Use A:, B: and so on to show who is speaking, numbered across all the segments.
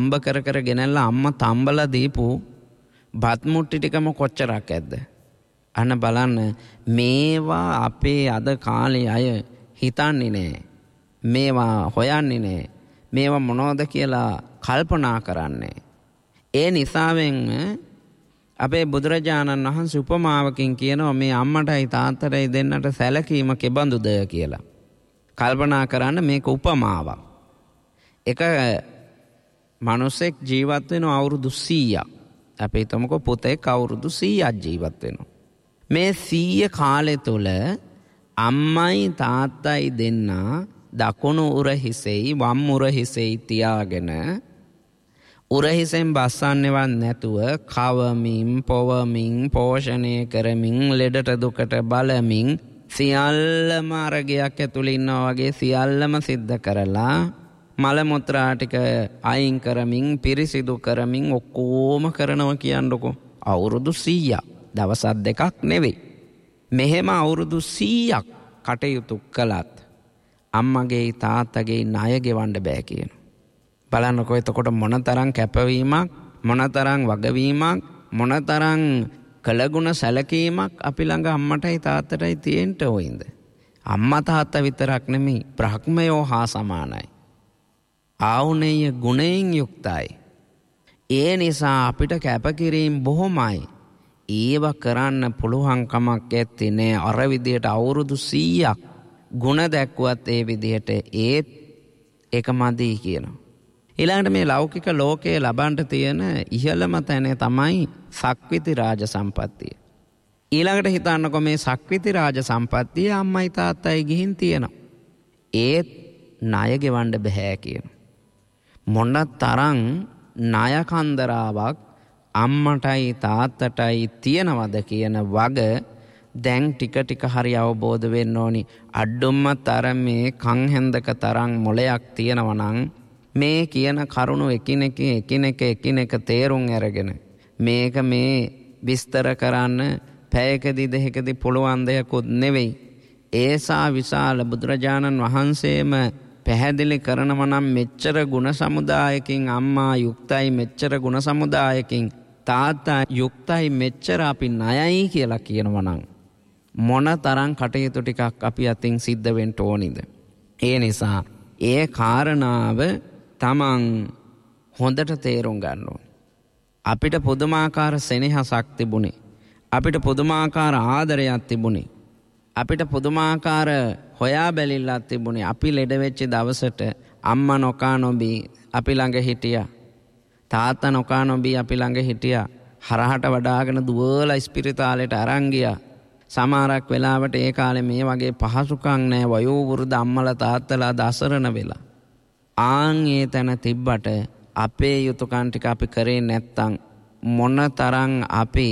A: හම්බ කර කර ගෙනල්ලා අම්මා තම්බලා දීපු බත් මුට්ටි ටිකම කොච්චරක් ඇද්ද? අන්න බලන්න මේවා අපේ අද කාලේ අය හිතන්නේ නැහැ. මේවා හොයන්නේ නැහැ. මේවා මොනවද කියලා කල්පනා කරන්නේ. ඒ නිසාවෙන් අපේ බුදුරජාණන් වහන්සේ උපමාවකින් කියනවා මේ අම්මටයි තාත්තටයි දෙන්නට සැලකීම කෙබඳුද කියලා. කල්පනා කරන්න මේක උපමාවක්. එක මිනිසෙක් ජීවත් වෙන අවුරුදු 100ක්. අපි හිතමුකෝ පුතෙක් අවුරුදු 100ක් ජීවත් වෙනවා. මේ 100 කාලය තුල අම්මයි තාත්තයි දෙන්න දකුණු උර හිසෙයි වම් උර හිසෙයි තියාගෙන උරහිසෙන් බස්සන්නේවත් නැතුව කවමින් පොවමින් පෝෂණය කරමින් ලෙඩට දුකට බලමින් සියල්ලම අරගයක් ඇතුළේ ඉන්නවා වගේ සියල්ලම සිද්ධ කරලා මල මුත්‍රා ටික අයින් කරමින් පිරිසිදු කරමින් ඔක්කොම කරනවා කියන්නකො. අවුරුදු 100ක් දවස් දෙකක් නෙවෙයි. මෙහෙම අවුරුදු 100ක් කටයුතු කළත් අම්මගේ තාත්තගේ ණය ගෙවන්න බෑ කියන. බලන්නකො එතකොට මොනතරම් කැපවීමක් මොනතරම් වගවීමක් මොනතරම් කළගුණ සැලකීමක් අපි ළඟ අම්මටයි තාත්තටයි තියෙන්න ඕයින්ද? අම්මා තාත්තා විතරක් නෙමෙයි බ්‍රහ්මයෝ හා සමානයි. ආවුනේය ගුණයෙන් යුක්තයි. ඒ නිසා අපිට කැපකිරීම බොහොමයි. ඒව කරන්න පුළුවන් කමක් ඇත්තේ නෑ. අර විදියට අවුරුදු 100ක් ගුණ දැක්ුවත් ඒ විදියට ඒත් එකමදී කියනවා. ඊළඟට මේ ලෞකික ලෝකයේ ලබන්න තියෙන ඉහළම තැන තමයි සක්විති රාජ සම්පත්තිය. ඊළඟට හිතන්නකො මේ සක්විති රාජ සම්පත්තිය අම්මයි තාත්තයි ගිහින් තියෙනවා. ඒත් ණය ගෙවන්න බෑ කියනවා. මොන තරම් ණය කන්දරාවක් අම්මටයි තාත්තටයි තියනවද කියන වග දැන් ටික ටික හරි අවබෝධ වෙන්න ඕනි. අඩුම්ම තරමේ කන් හැන්දක තරම් මොලයක් තියෙනවා නම් මේ කියන කරුණු එකිනෙක තේරුම් අරගෙන මේක මේ විස්තර කරන්න පැයකදී දෙකකදී පුළුවන් දෙයක්වත් නෙවෙයි. ඒසා විශාල බුදුරජාණන් වහන්සේම පැහැදිලි කරනවා නම් මෙච්චර ගුණ සමුදායකින් අම්මා යුක්තයි මෙච්චර ගුණ සමුදායකින් තාත්තා යුක්තයි මෙච්චර අපි ණයයි කියලා කියනවා නම් මොන තරම් කටයුතු ටිකක් අපි අතින් සිද්ධ වෙන්න ඕනිද? ඒ නිසා ඒ කාරණාව තමන් හොඳට තේරුම් ගන්න ඕනේ. අපිට පුදුමාකාර සෙනෙහසක් තිබුණේ. අපිට පුදුමාකාර ආදරයක් තිබුණේ. අපිට පුදුමාකාර හොයා බැලිල්ලක් තිබුණේ. අපි ලෙඩ වෙච්ච දවසට අම්මා නොකා නොබී අපි ළඟ හිටියා. තාත්තා නොකා නොබී අපි ළඟ හිටියා. හරහට වඩාගෙන දුවලා ස්පිරිතාලෙට අරන් ගියා. සමහරක් වෙලාවට ඒ කාලේ මේ වගේ පහසුකම් නැහැ. වයෝ වෘද්ධ අම්මලා තාත්තලා දසරණ වෙලා. ආන් ඒ තැන තිබ්බට අපේ යුතුයකම් ටික අපි කරේ නැත්තම් මොන තරම් අපි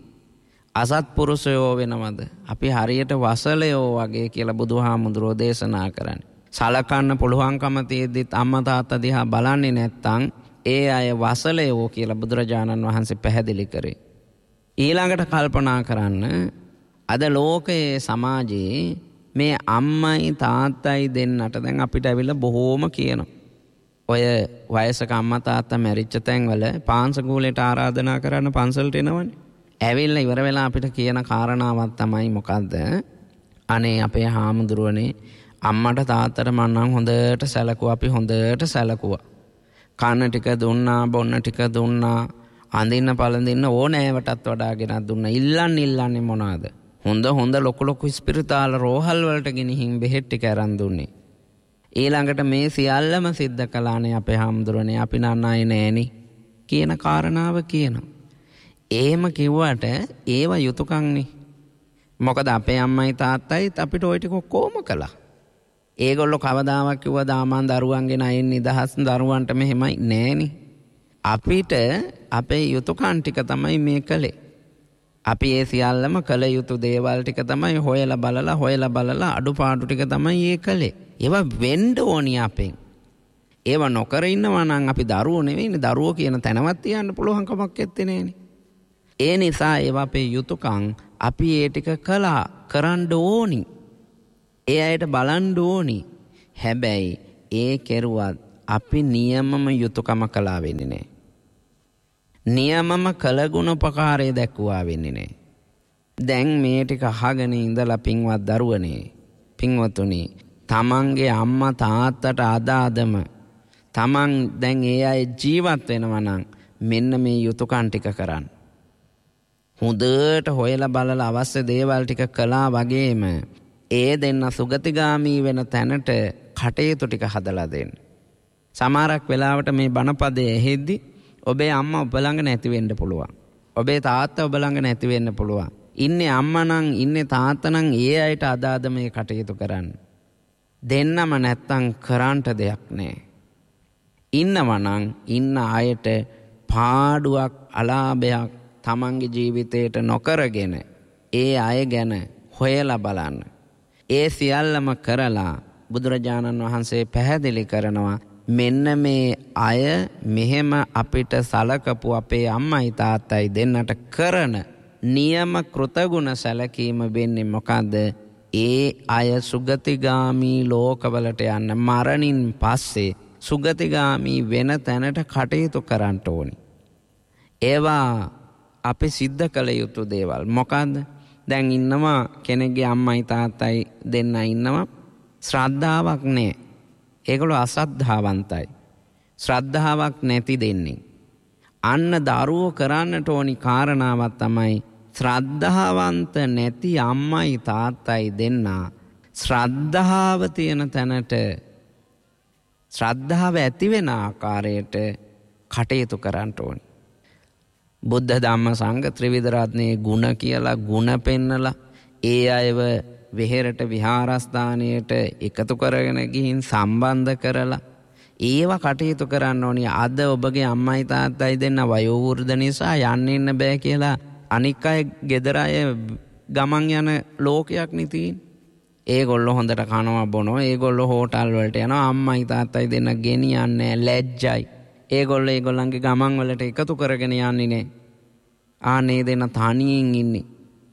A: අසත්පුරුෂයෝ වෙනවද? අපි හරියට වසලයෝ වගේ කියලා බුදුහාමුදුරෝ දේශනා කරන්නේ. සලකන්න පුළුවන්කම තියෙද්දිත් අම්මා තාත්තා දිහා බලන්නේ නැත්තම් ඒ අය වසලයෝ කියලා බුදුරජාණන් වහන්සේ පැහැදිලි කරේ. ඊළඟට කල්පනා කරන්න අද ලෝකයේ සමාජයේ මේ අම්මයි තාත්තයි දෙන්නට දැන් අපිට ඇවිල්ලා බොහෝම කියනවා. ඔය වයසක අම්මා තාත්තා මැරිච්ච තැන්වල පාන්සකූලයට ආරාධනා කරන්න පන්සලට එනවනේ. ඇවිල්ලා ඉවර වෙලා අපිට කියන කාරණාවක් තමයි මොකද්ද? අනේ අපේ හාමුදුරුවනේ අම්මට තාත්තට මම නම් හොඳට සැලකුවා. අපි හොඳට සැලකුවා. කන්න ටික දුන්නා, බොන්න ටික දුන්නා, අඳින්න පළඳින්න ඕනෑවටත් වඩා ගෙනත් දුන්නා. ඉල්ලන්නේ මොනවාද? හොඳ ලොකු ස්පිරිතාල රෝහල් වලට ගෙනිහින් බෙහෙත් ටික අරන් දුන්නේ. ඊළඟට මේ සියල්ලම සිද්ධ කළානේ අපේ හාමුදුරනේ. අපි නන්නයි නෑනේ කියන කාරණාව කියනවා. එහෙම කිව්වට ඒව යුතුයකම්නේ. මොකද අපේ අම්මයි තාත්තයිත් අපිට ওই ටික කොහොම කළා? ඒගොල්ලෝ කවදාවත් කිව්වද ආමන් දරුවන්ගෙන අයින් නිදහස් දරුවන්ට මෙහෙමයි නෑනේ. අපිට අපේ යුතුයකම් ටික තමයි මේ කළේ. අපි ඒ සියල්ලම කළ යුතු දේවල් ටික තමයි හොයලා බලලා අඩුපාඩු ටික තමයි ඒ කළේ. ඒවා වෙන්න ඕනි අපෙන්. ඒවා නොකර ඉන්නවා නම් අපි දරුවෝ නෙවෙයිනේ. දරුවෝ කියන තැනවත් තියන්න පුළුවන් කමක් නැත්තේ නේනේ. ඒ නිසා ඒවා අපේ යුතුයකම් අපි ඒ ටික කරන්න ඕනි. ඒ අයට බලන්න ඕනි. හැබැයි ඒ කෙරුවත් අපි නියමම යුතුයකම කළා වෙන්නේ නැහැ. නියමම කළගුණ උපකාරය දැක්ුවා වෙන්නේ නැහැ. දැන් මේ ටික අහගෙන ඉඳලා පින්වත් දරුවනේ, පින්වතුනි, තමන්ගේ අම්මා තාත්තට අදාදම තමන් දැන් ඒ අය ජීවත් වෙනවා නම් මෙන්න මේ යුතුයකම් ටික කරන්න. හොඳට හොයලා බලලා අවශ්‍ය දේවල් ටික කළා වගේම ඒ දෙන්න සුගතිගාමී වෙන තැනට කටයුතු ටික හදලා දෙන්න. සමහරක් වෙලාවට මේ බණපදයේ ඇහෙද්දි ඔබේ අම්මා ඔබ ළඟ නැති වෙන්න පුළුවන්. ඔබේ තාත්තා ඔබ ළඟ නැති වෙන්න පුළුවන්. ඉන්නේ අම්මා නම් ඉන්නේ තාත්තා නම් ඒ අයට අදාද මේ කටයුතු කරන්න. දෙන්නම නැත්තම් කරන්නට දෙයක් නැහැ. ඉන්නවා නම් ඉන්න අයට පාඩුවක් අලාභයක් තමන්ගේ ජීවිතයට නොකරගෙන ඒ අය ගැන හොයලා බලන්න. ඒ සියල්ලම කරලා බුදුරජාණන් වහන්සේ පැහැදිලි කරනවා මෙන්න මේ අය මෙහෙම අපිට සලකපු අපේ අම්මයි තාත්තයි දෙන්නට කරන නියම කෘතගුණ සැලකීම වෙන්නේ මොකද්ද? ඒ අය සුගතිගාමී ලෝකවලට යන්න මරණින් පස්සේ සුගතිගාමී වෙන තැනට කටයුතු කරන්න ඕනි. ඒවා අපි සිද්ධ කළ යුතු දේවල්. මොකද්ද? දැන් ඉන්නවා කෙනෙක්ගේ අම්මයි තාත්තයි දෙන්න ඉන්නවා ශ්‍රද්ධාවක් නැහැ. ඒගොල්ලෝ අශ්‍රද්ධාවන්තයි. ශ්‍රද්ධාවක් නැති දෙන්නේ. අන්න දරුවෝ කරන්නට ඕනි කාරණාවක් තමයි ශ්‍රද්ධාවන්ත නැති අම්මයි තාත්තයි දෙන්න ශ්‍රද්ධාව තියෙන තැනට ශ්‍රද්ධාව ඇති වෙන ආකාරයට කටයුතු කරන්න ඕනි. බුද්ධ ධම්ම සංඝ ත්‍රිවිධ රත්නයේ ගුණ කියලා ගුණ පෙන්නලා ඒ අයව විහෙරට විහාරස්ථානයට එකතු කරගෙන ගිහින් සම්බන්ධ කරලා ඒව කටයුතු කරන්න ඕනි. අද ඔබගේ අම්මයි තාත්තයි දෙන්න වයෝ වෘද්ධ නිසා යන්න ඉන්න බෑ කියලා අනික් අය ගෙදර අය ගමන් යන ලෝකයක් නෙතින්. ඒගොල්ලෝ හොඳට කනවා බොනවා. ඒගොල්ලෝ හෝටල් වලට යනවා. අම්මයි තාත්තයි දෙන්න ගෙනියන්නේ ලැජ්ජයි. ඒගොල්ලෝ ඒගොල්ලන්ගේ ගමන් වලට එකතු කරගෙන යන්නේ නැහැ. ආනේ දෙන්න තනියෙන් ඉන්නේ.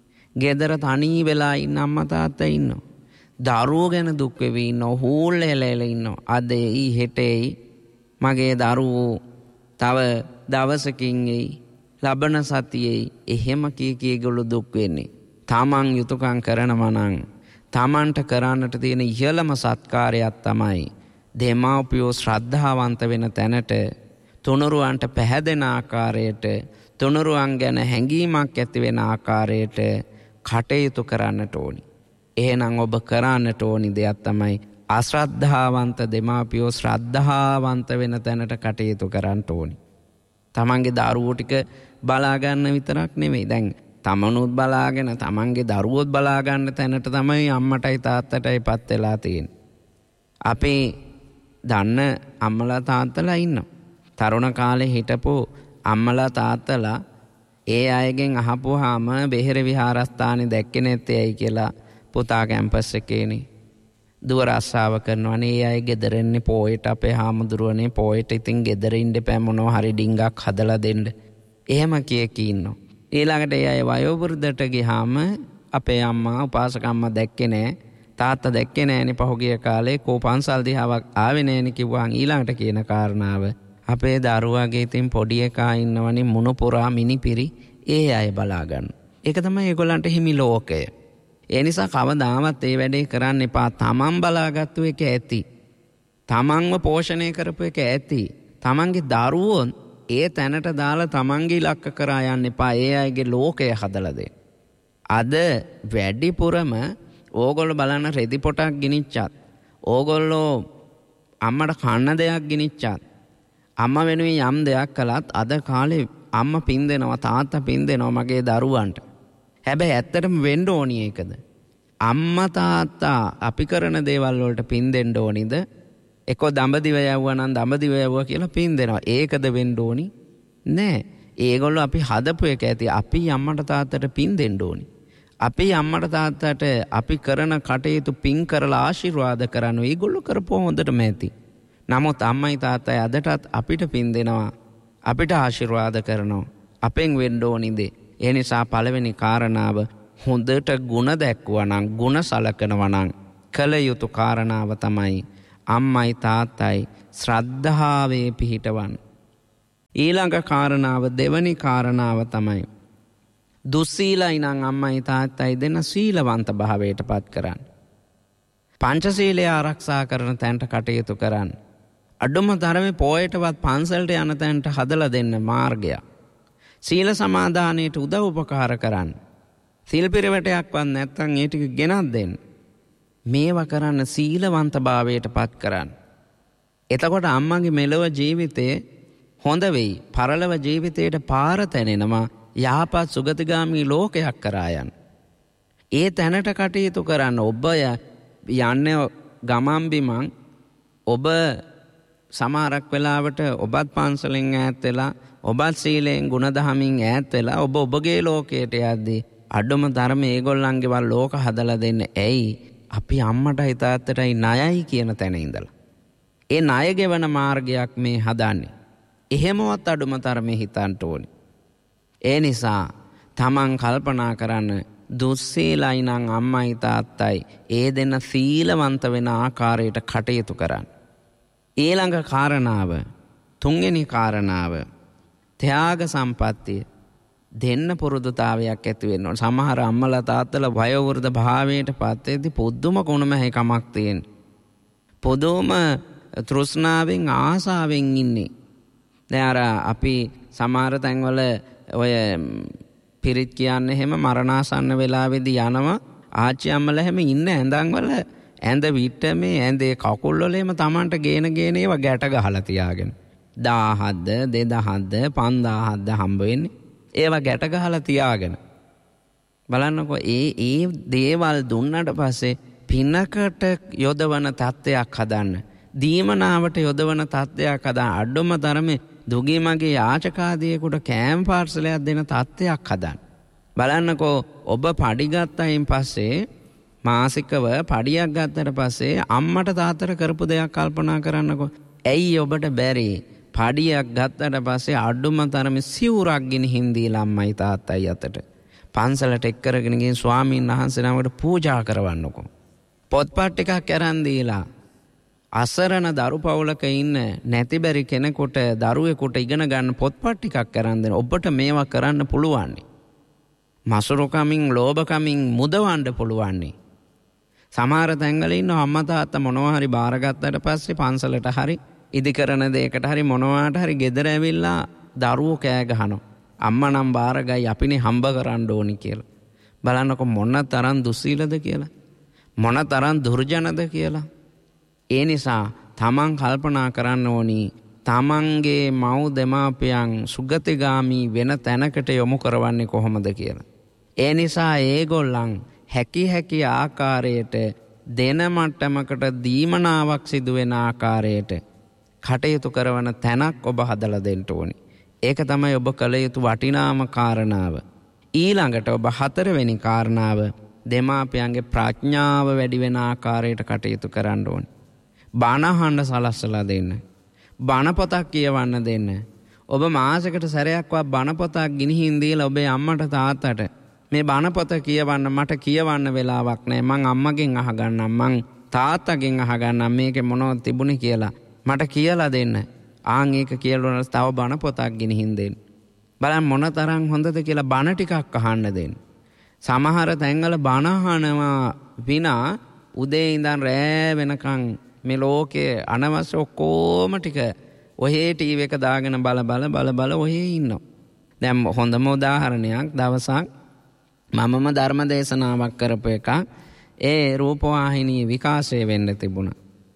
A: ගෙදර තනී වෙලා ඉන්න අම්මා තාත්තා ඉන්නවා. දරුවෝ ගැන දුක් වෙවි ඉන්නවා. හූල් එලෙල ඉන්නවා. අද එයි හෙට එයි මගේ දරුවෝ තව දවසකින් එයි ලබන සතියේ එහෙම කී ඒගොල්ලෝ දුක් වෙන්නේ. තමන් යුතුයකම් කරනවා නම් තමන්ට කරන්නට තියෙන ඉහළම සත්කාරයක් තමයි දෙමාපියෝ ශ්‍රද්ධාවන්ත වෙන තැනට තුනුරුවන්ට පැහැදෙන ආකාරයට තුනුරුවන් ගැන හැඟීමක් ඇති වෙන ආකාරයට කටයුතු කරන්නට ඕනි. එහෙනම් ඔබ කරන්නට ඕනි දෙයක් තමයි අශ්‍රද්ධාවන්ත දෙමාපියෝ ශ්‍රද්ධාවන්ත වෙන තැනට කටයුතු කරන්න ඕනි. තමන්ගේ දරුවෝ ටික බලා ගන්න විතරක් නෙමෙයි. දැන් තමනුත් බලාගෙන තමන්ගේ දරුවොත් බලා ගන්න තැනට තමයි අම්මටයි තාත්තටයි පත් වෙලා තියෙන්නේ. අපි දන්න අම්මලා තාත්තලා ඉන්නවා. තරුණ කාලේ හිටපු අම්මලා තාත්තලා ඒ අයගෙන් අහපුවාම බෙහෙර විහාරස්ථානේ දැක්කේ නැත්තේයි කියලා පුතා කැම්පස් එකේනේ දුව රස්සාව කරනවානේ. ඒ අය ගෙදර එන්නේ පොයට අපේ හාමුදුරුවනේ පොයට ඉතින් ගෙදර ඉන්න එපා මොනවා හරි ඩිංගක් හදලා දෙන්න. එහෙම කී ඉන්නවා. ඊළඟට ඒ අය වයෝ වෘද්ධට ගියාම අපේ අම්මා උපාසක අම්මා දැක්කේ නැහැ. තාත්තා දැක්කේ නැහැනේ පහුගිය කාලේ කෝ පන්සල් දිහාවක් ආවේ නැහැනේ කිව්වහන් ඊළඟට කියන කාරණාව අපේ දරුවාගේ ඉතින් පොඩි එකා ඉන්නවනේ මුණු පුරා මිනිපිරි ඒ අය බලා ගන්න. ඒක තමයි ඒගොල්ලන්ට හිමි ලෝකය. ඒ නිසා කවදාවත් ඒ වැඩේ කරන්න එපා. තමන් බලාගත්තු එක ඇති. තමන්ව පෝෂණය කරපු එක ඇති. තමන්ගේ දරුවෝ ඒ තැනට දාලා තමන්ගේ ඉලක්ක කරා යන්න එපා. ඒ අයගේ ලෝකය හදලා දෙන්න. අද වැඩිපුරම ඕගොල්ලෝ බලන්න රෙදි පොටක් ගිනිච්චත් ඕගොල්ලෝ අම්මට කන්න දෙයක් ගිනිච්චත් අම්මා වෙනුවෙන් යම් දෙයක් කළත් අද කාලේ අම්මා පින් දෙනවා තාත්තා පින් දෙනවා මගේ දරුවන්ට. හැබැයි ඇත්තටම වෙන්න ඕනි ඒකද? අම්මා තාත්තා අපි කරන දේවල් වලට පින් දෙන්න ඕනිද? එක්කෝ දඹදිව යවුවා නම් දඹදිව යවුවා කියලා පින් දෙනවා. ඒකද වෙන්න ඕනි? නෑ. ඒගොල්ලෝ අපි හදපු එක ඇති. අපි අම්මට තාත්තට පින් දෙන්න ඕනි. අපි අම්මට තාත්තට අපි කරන කටයුතු පින් කරලා ආශිර්වාද කරනවා. ඒගොල්ලෝ කරපුවා හොඳටම ඇති. නමුත් අම්මයි තාත්තයි අදටත් අපිට පින් දෙනවා. අපිට ආශිර්වාද කරනවා. අපෙන් වෙන්න ඕනිද? ඒ නිසා පළවෙනි කාරණාව හොඳට ಗುಣ දැක්වුවා නම් ಗುಣ සලකනවා නම් කල යුතු කාරණාව තමයි අම්මයි තාත්තයි ශ්‍රද්ධාවේ පිහිටවන්න. ඊළඟ කාරණාව දෙවනි කාරණාව තමයි දුස්සීලයි නම් අම්මයි තාත්තයි දෙන සීලවන්ත භාවයට පත් කරන්න. පංචශීලය ආරක්ෂා කරන තැනට කටයුතු කරන්න. අඩුම තරමේ පොයටවත් පන්සලට යන තැනට හදලා දෙන්න මාර්ගය. සීල සමාදානයට උදව් උපකාර කරන්න. සිල් පිරිවැටයක්වත් නැත්නම් ඒ ටික ගෙනත් දෙන්න. මේවා කරන්න සීලවන්ත භාවයට පත් කරන්න. එතකොට අම්මගේ මෙලොව ජීවිතේ හොඳ වෙයි. පරලොව ජීවිතයට පාර තැනෙනවා. යහපත් සුගතිගාමී ලෝකයක් කරා යන්න. ඒ තැනට කටයුතු කරන්න. ඔබ යන්නේ ගමන් බිමන් ඔබ සමහරක් වෙලාවට ඔබත් පන්සලෙන් ඈත් වෙලා ඔබත් සීලෙන් ගුණධමින් ඈත් වෙලා ඔබ ඔබගේ ලෝකයට යද්දී අඩුම ධර්මයේ ඒගොල්ලන්ගේ වල ලෝක හදලා දෙන්න. ඇයි? අපි අම්මටයි තාත්තටයි ණයයි කියන තැන ඉඳලා. ඒ ණය ගෙවන මාර්ගයක් මේ හදන්නේ. එහෙමවත් අඩුම තරමේ හිතන්න ඕනේ. ඒ නිසා තමන් කල්පනා කරන්න දුස්සීලයි නම් අම්මයි තාත්තයි ඒ දෙන්න සීලවන්ත වෙන ආකාරයට කටයුතු කරන්න. ඊළඟ කාරණාව තුන්වෙනි කාරණාව ත්‍යාග සම්පත්තිය දෙන්න පුරුදුතාවයක් ඇති වෙන්න ඕන. සමහර අම්මලා තාත්තලා වයෝවෘද්ධ භාවයට පත් වෙද්දී පුදුම ගුණමහකමක් තියෙන. පුදුම තෘෂ්ණාවෙන් ආසාවෙන් ඉන්නේ. දැන් අර අපි සමහර තැන්වල ඔය පිරිත් කියන්නේ එහෙම මරණාසන්න වෙලාවේදී යනවා ආච්චි අම්මලා එහෙම ඉන්න ඇඳන් වල ඇඳ විට මේ ඇඳේ කකුල් වල එහෙම Tamanට ගේන ඒවා ගැට ගහලා තියාගෙන 1000ද 2000ද 5000ද හම්බ වෙන්නේ. ඒවා ගැට ගහලා තියාගෙන බලන්නකෝ ඒ දේවල් දුන්නට පස්සේ පිනකට යොදවන තත්ත්වයක් හදන්න. දීමනාවට යොදවන තත්ත්වයක් හදන්න. අඩුම තරමේ දුගී මගේ යාචකාදියෙකුට කෑම පාර්සලයක් දෙන තත්ත්වයක් හදන්න. බලන්නකෝ ඔබ පඩි ගත්තයින් පස්සේ මාසිකව පඩියක් ගත්තට පස්සේ අම්මට තාත්තට කරපු දෙයක් කල්පනා කරන්නකෝ. ඇයි ඔබට බැරි පඩියක් ගත්තට පස්සේ අඩුම තරමේ සිවුරක් ගෙනින් දීලා අම්මයි තාත්තයි අතට පන්සලට එක් කරගෙන ගිහින් ස්වාමීන් වහන්සේ නමකට පූජා කරවන්නකෝ. පොත්පත් ටිකක් අරන් දීලා අසරණ දරු පවුලක ඉන්න නැති බැරි කෙනෙකුට දරුවෙකුට ඉගෙන ගන්න පොත්පත් ටිකක් අරන් දෙන්න. ඔබට මේවා කරන්න පුළුවන්. මසුරුකමින් ලෝභකමින් මුදවන්න පුළුවන්. සමහර තැන්වල ඉන්න අම්මා තාත්තා මොනවා හරි බාරගත්තට පස්සේ පන්සලට හරි ඉදි කරන දෙයකට හරි මොනවාට හරි ගෙදර ඇවිල්ලා දරුවෝ කෑ ගහනවා. අම්මා නම් බාරගයි අපිනේ හම්බ කරන්න ඕනි කියලා. බලන්නකො මොන තරම් දුස්සීලද කියලා. මොන තරම් දුර්ජනද කියලා. ඒ නිසා තමන් කල්පනා කරන්න ඕනි තමන්ගේ මව් දෙමාපියන් සුගතිගාමී වෙන තැනකට යොමු කරවන්නේ කොහොමද කියලා. ඒ නිසා ඒගොල්ලන් හැකි ආකාරයට දෙන මට්ටමකට දීමනාවක් සිදු වෙන ආකාරයට කටයුතු කරන තැනක් ඔබ හදලා දෙන්න ඕනි. ඒක තමයි ඔබ කළ යුතු වටිනාම කාරණාව. ඊළඟට ඔබ හතරවෙනි කාරණාව දෙමාපියන්ගේ ප්‍රඥාව වැඩි වෙන ආකාරයට කටයුතු කරන්න ඕනි. බණ අහන්න සලස්සලා දෙන්න. බණ පොතක් කියවන්න දෙන්න. ඔබ මාසෙකට සැරයක්වත් බණ පොතක් ගිනිහින් දීලා ඔබේ අම්මට තාත්තට මේ බණ පොත කියවන්න මට කියවන්න වෙලාවක් නැහැ. මං අම්මගෙන් අහගන්නම් මං තාත්තගෙන් අහගන්නම් මේකේ මොනවද තිබුණේ කියලා මට කියලා දෙන්න. ආන් ඒක කියලා තව බණ පොතක් ගිනිහින් දෙන්න. බලන්න මොන තරම් හොඳද කියලා බණ ටිකක් අහන්න දෙන්න. සමහර තැන්වල බණ අහනවා විනා උදේ ඉඳන් රෑ වෙනකන් මේ ලෝකේ අනවශ්‍ය ඔක්කොම ටික ඔහේ ටීවී එක දාගෙන බල ඔහේ ඉන්නවා. දැන් හොඳම උදාහරණයක් දවසක් මමම ධර්ම දේශනාවක් කරපු එක ඒ රූපවාහිනී විකාශය වෙන්න තිබුණා.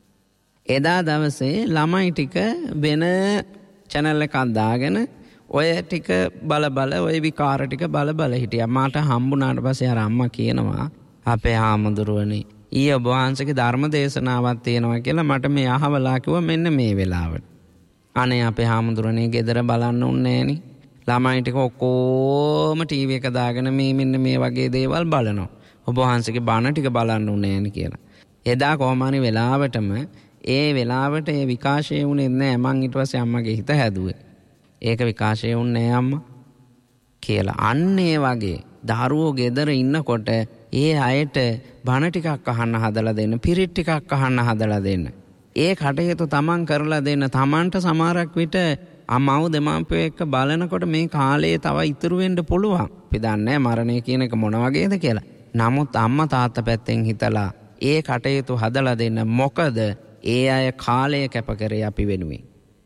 A: එදා දවසේ ළමයි ටික වෙන channel එකක් දාගෙන ඔය ටික බල ඔය විකාර ටික බල හිටියා. මාට හම්බුණාට පස්සේ අර අම්මා කියනවා අපේ හාමුදුරුවනේ ඊයේ ඔබ වහන්සේගේ ධර්ම දේශනාවක් තියෙනවා කියලා මට මේ අහවලා කිව්වා මෙන්න මේ වෙලාවට. අනේ අපේ හාමුදුරනේ ගෙදර බලන්න උන්නේ නෑනේ. ළමයි ටික ඔක්කොම ටීවී එක දාගෙන මෙන්න මේ වගේ දේවල් බලනවා. ඔබ වහන්සේගේ බණ ටික බලන්න උන්නේ නෑනේ කියලා. එදා කොහොමරි වෙලාවටම ඒ වෙලාවට ඒ විකාශය වුණේ නෑ. මං ඊට පස්සේ අම්මගේ හිත හැදුවේ. ඒක විකාශය වුණේ නෑ අම්මා කියලා. අන්න ඒ වගේ දරුවෝ ගෙදර ඉන්නකොට ඒ අයට බණ ටිකක් අහන්න හදලා දෙන්න, පිරිත් ටිකක් අහන්න හදලා දෙන්න. ඒ කටයුතු තමන් කරලා දෙන්න. තමන්ට සමහරක් විට අම්මව දෙමාපියෝ එක්ක බලනකොට මේ කාලේ තව ඉතුරු වෙන්න පුළුවන්. අපි දන්නේ මරණය කියන එක මොන වගේද කියලා. නමුත් අම්මා තාත්තා පැත්තෙන් හිතලා ඒ කටයුතු හදලා දෙන්න. මොකද ඒ අය කාලය කැප කරේ අපි වෙනුවෙන්.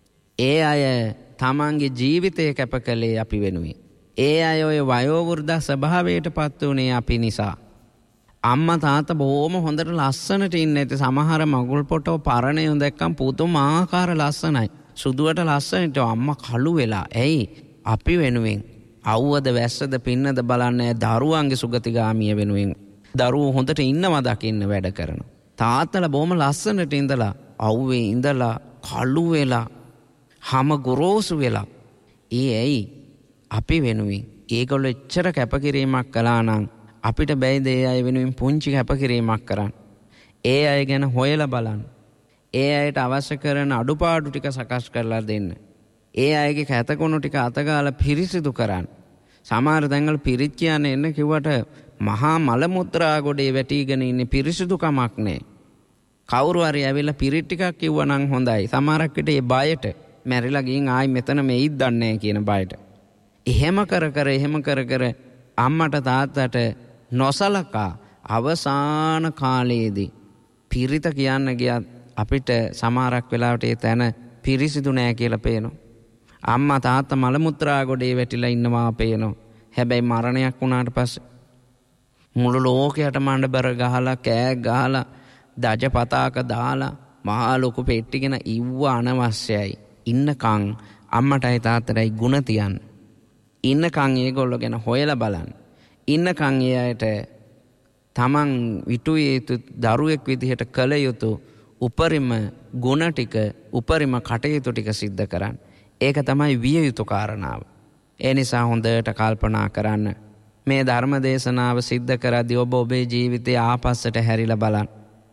A: ඒ අය තමන්ගේ ජීවිතය කැප කළේ අපි වෙනුවෙන්. ඒ අය ඔය වයෝවෘද්ධ ස්වභාවයට පත් වුණේ අපි නිසා. අම්මා තාත්තා බොහොම හොඳට ලස්සනට ඉන්නේ. සමහර මගුල් පොටෝ පරණයෝ දැක්කම් පුදුමාකාර ලස්සනයි. සුදුවට ලස්සනට අම්මා කළු වෙලා. ඇයි? අපි වෙනුවෙන් අවුවද වැස්සද පින්නද බලන්නේ දරුවන්ගේ සුගතිගාමිය වෙනුවෙන්. දරුවෝ හොඳට ඉන්නවා දකින්න වැඩ කරනවා. තාත්තලා බොහොම ලස්සනට ඉඳලා අවුවේ ඉඳලා කළු වෙලා හැම ගොරෝසු වෙලා. ඇයි? අපි වෙනුවෙන්. ඒගොල්ලෝ එච්චර කැපකිරීමක් කළා නම් අපිට බැයිද ඒ අය වෙනුවෙන් පුංචි කැපකිරීමක් කරන්න? ඒ අය ගැන හොයලා බලන්න. ඒ අයට අවශ්‍ය කරන අඩුපාඩු ටික සකස් කරලා දෙන්න. ඒ අයගේ කැතකොණු ටික අතගාලා පිරිසිදු කරන්න. සමහර තැන්වල පිරිත් කියන්නේ එන්න කිව්වට මහා මල මුත්‍රා ගොඩේ වැටිගෙන ඉන්නේ පිරිසිදුකමක් නැහැ. කවුරු හරි ඇවිල්ලා පිරිත් ටිකක් කිව්වා නම් හොඳයි. සමහරක් විට ඒ බයට මැරිලා ගින් ආයි මෙතන මෙයිද දන්නේ නැහැ කියන බයට. එහෙම කර අම්මට තාත්තට නොසලකා අවසාන කාලයේදී පිරිත කියන්න ගියත් අපිට සමහරක් වෙලාවට ඒ තැන පිරිසිදු නෑ කියලා පේනවා. අම්මා තාත්තා මල මුත්‍රා ගොඩේ වැටිලා ඉන්නවා පේනවා. හැබැයි මරණයක් වුණාට පස්සේ මුළු ලෝකයට මණ්ඩබර ගහලා කෑ ගහලා දජ පතාක දාලා මහා ලොකු පෙට්ටිගෙන ඉව්ව අනවශ්‍යයි. ඉන්නකම් අම්මටයි තාත්තටයි ಗುಣ තියන්න. ඉන්නකම් ඒගොල්ලෝ ගැන හොයලා බලන්න. ඉන්නකම් ඒ අයට තමන් විටුවේ යුතු දරුවෙක් විදිහට කළ යුතු උපරිම ගුණ ටික උපරිම කටයුතු ටික සිද්ධ කරන්න. ඒක තමයි විය යුතු කාරණාව. ඒ නිසා හොඳට කල්පනා කරන්න. මේ ධර්ම දේශනාව සිද්ධ කරද්දී ඔබ ඔබේ ජීවිතය ආපස්සට හැරිලා බලන්න.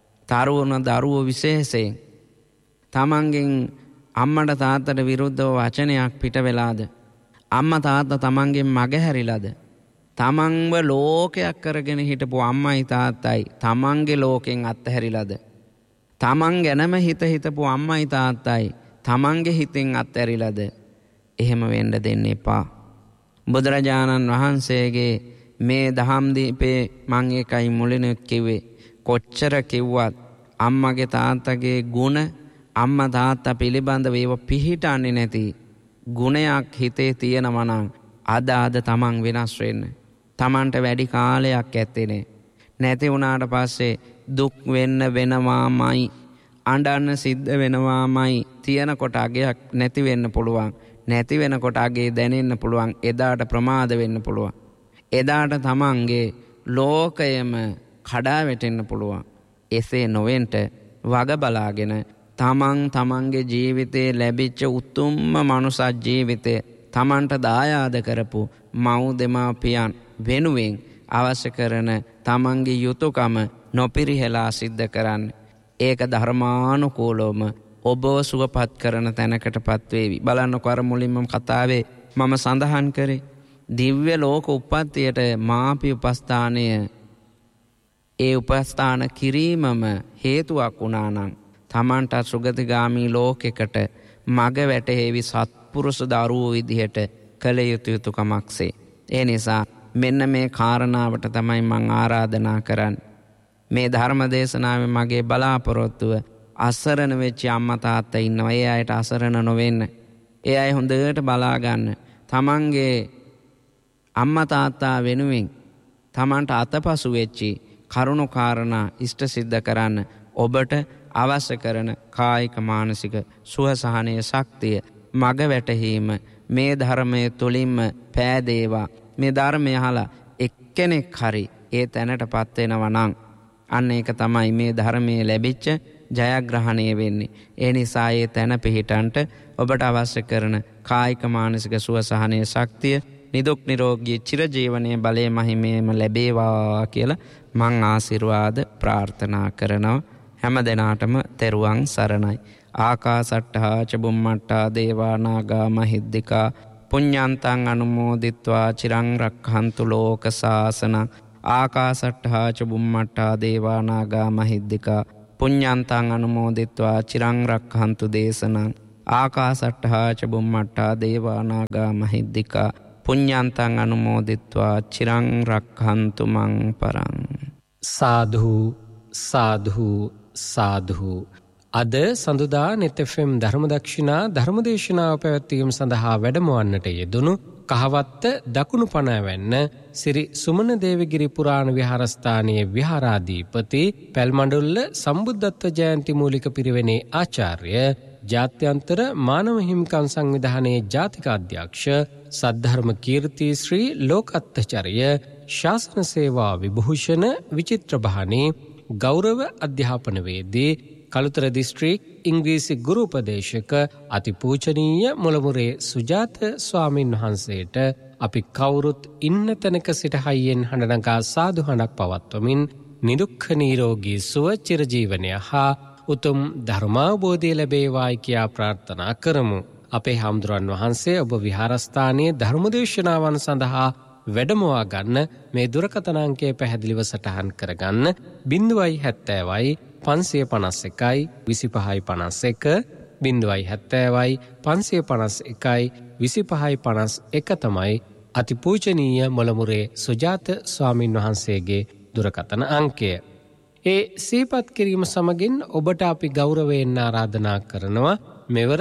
A: දරුවෝ විශේෂයෙන් තමන්ගෙන් අම්මට තාත්තට විරුද්ධව වචනයක් පිට වෙලාද? අම්මා තාත්තා තමන්ගෙන් මග හැරිලාද? තමන්ව ලෝකයක් කරගෙන හිටපු අම්මයි තාත්තයි තමන්ගේ ලෝකෙන් අත්හැරිලාද? තමන් ගැනම හිතපු අම්මයි තාත්තයි තමන්ගේ හිතෙන් අත්හැරිලාද? එහෙම වෙන්න දෙන්න එපා. බුදුරජාණන් වහන්සේගේ මේ දහම් දීපේ මං එකයි මුලිනුත් කිව්වේ කොච්චර කිව්වත් අම්මගේ තාත්තගේ ගුණ අම්මා තාත්තා පිළිබඳව ඒව පිහිටන්නේ නැති ගුණයක් හිතේ තියෙනවා නම් අද තමන් වෙනස් වෙන්න. තමන්ට වැඩි කාලයක් ඇත්තේ නැති වුණාට පස්සේ දුක් වෙන්න වෙනවාමයි, අඬන්න සිද්ධ වෙනවාමයි. තියෙනකොට අගයක් නැති වෙන්න පුළුවන්. නැති වෙනකොට අගේ දැනෙන්න පුළුවන්. එදාට ප්‍රමාද වෙන්න පුළුවන්. එදාට තමන්ගේ ලෝකයම කඩා වැටෙන්න පුළුවන්. එසේ නොවෙන්න වග බලාගෙන තමන්ගේ ජීවිතේ ලැබිච්ච උතුම්ම මනුෂ්‍ය ජීවිතය තමන්ට දායාද කරපු මව් දෙමාපියන් වෙනුවෙන් අවශ්‍ය කරන තමන්ගේ යුතුයකම නොපිරිහෙලා සිද්ධ කරන්න. ඒක ධර්මානුකූලවම ඔබව සුවපත් කරන තැනකටපත් වේවි. බලන්නකො අර මුලින්ම කතාවේ මම සඳහන් කරේ දිව්‍ය ලෝක උප්පත්තියට මාපි උපස්ථානය ඒ උපස්ථාන කිරීමම හේතුවක් වුණා නම් තමන්ට සුගතිගාමී ලෝකයකට මග වැටේවි සත්පුරුෂ දරුවෝ විදිහට කළ යුතු යුතුකමක්සේ. ඒ නිසා මෙන්න මේ කාරණාවට තමයි මං ආරාධනා කරන්නේ. මේ ධර්ම දේශනාවේ මගේ බලාපොරොත්තුව අසරණ වෙච්ච අම්මා තාත්තා ඉන්නවා. ඒ අයට අසරණ නොවෙන්න. ඒ අය හොඳට බලා ගන්න. තමන්ගේ අම්මා තාත්තා වෙනුවෙන් තමන්ට අතපසු වෙච්චි කරුණු කාරණා ඉෂ්ට සිද්ධ කරන්න ඔබට අවශ්‍ය කරන කායික මානසික සුවසහනයේ ශක්තිය මග වැටහීම මේ ධර්මයේ තුලින්ම පෑදේවා. මේ ධර්මය අහලා එක්කෙනෙක් හරි ඒ තැනටපත් වෙනවා නම් අන්න ඒක තමයි මේ ධර්මයේ ලැබිච්ච ජයග්‍රහණය වෙන්නේ. ඒ නිසා ඒ තැන පිහිටන්ට ඔබට අවශ්‍ය කරන කායික මානසික සුවසහනයේ ශක්තිය නිදුක් නිරෝගී චිරජීවනයේ බලය මහිමේම ලැබේවා කියලා මං ආශිර්වාද ප්‍රාර්ථනා කරනවා. හැම දිනාටම තෙරුවන් සරණයි. ආකාසට්ඨා ච බුම්මට්ඨා දේවා නාග මහිද්దికා පුඤ්ඤන්තං අනුමෝදිත්වා චිරං රක්ඛන්තු ලෝක සාසනං. ආකාසට්ඨා ච බුම්මට්ඨා දේවා නාග මහිද්దికා පුඤ්ඤන්තං අනුමෝදිත්වා චිරං රක්ඛන්තු දේශනං ආකාසට්ඨා ච බුම්මට්ඨා දේවා නාග මහිද්దికා පුඤ්ඤන්තං අනුමෝදිත්වා චිරං රක්ඛන්තු මං පරං.
B: සාධු සාධු සාධු. අද සඳුදා net FM ධර්මදක්ෂිනා ධර්මදේශනාව පැවැත්වීම සඳහා වැඩමවන්නට යෙදුණු කහවත්ත දකුණු පනෑවැන්න සිරි සුමන දේවගිරි පුරාණ විහාරස්ථානයේ විහාරාධිපති පැල්මඩුල්ල සම්බුද්ධත්ව ජයන්ති මූලික පිරිවෙනේ ආචාර්ය ජාත්‍යන්තර මානව හිමිකම් සංවිධානයේ ජාතික අධ්‍යක්ෂ සද්ධර්ම කීර්ති ශ්‍රී ලෝකත්ථචර්ය ශාසන සේවා විභූෂණ විචිත්‍රභානී ගෞරව අධ්‍යාපනවේදී කළුතර දිස්ත්‍රික් ඉංග්‍රීසි ගුරු උපදේශක අතිපූජනීය මුලමුරේ සුජාත ස්වාමින් වහන්සේට අපි කවුරුත් ඉන්න තැනක සිට හයියෙන් හඬනගා සාදු හඬක් පවත්වමින් නිරුක්ඛ නිරෝගී සුව චිරජීවනය හා උතුම් ධර්මාවබෝධය ලැබේවායි කියා ප්‍රාර්ථනා කරමු. අපේ හාමුදුරන් වහන්සේ ඔබ විහාරස්ථානයේ ධර්මදේශනාවන් සඳහා වැඩමවා ගන්න මේ දුරකථන අංකය පැහැදිලිව සටහන් කරගන්න 070යි 551යි 2551 070යි 551යි 2551 තමයි අතිපූජනීය මොළමුරේ සුජාත ස්වාමින් වහන්සේගේ දුරකථන අංකය. ඒ සිහිපත් කිරීම සමගින් ඔබට අපි ගෞරවයෙන් ආරාධනා කරනවා මෙවර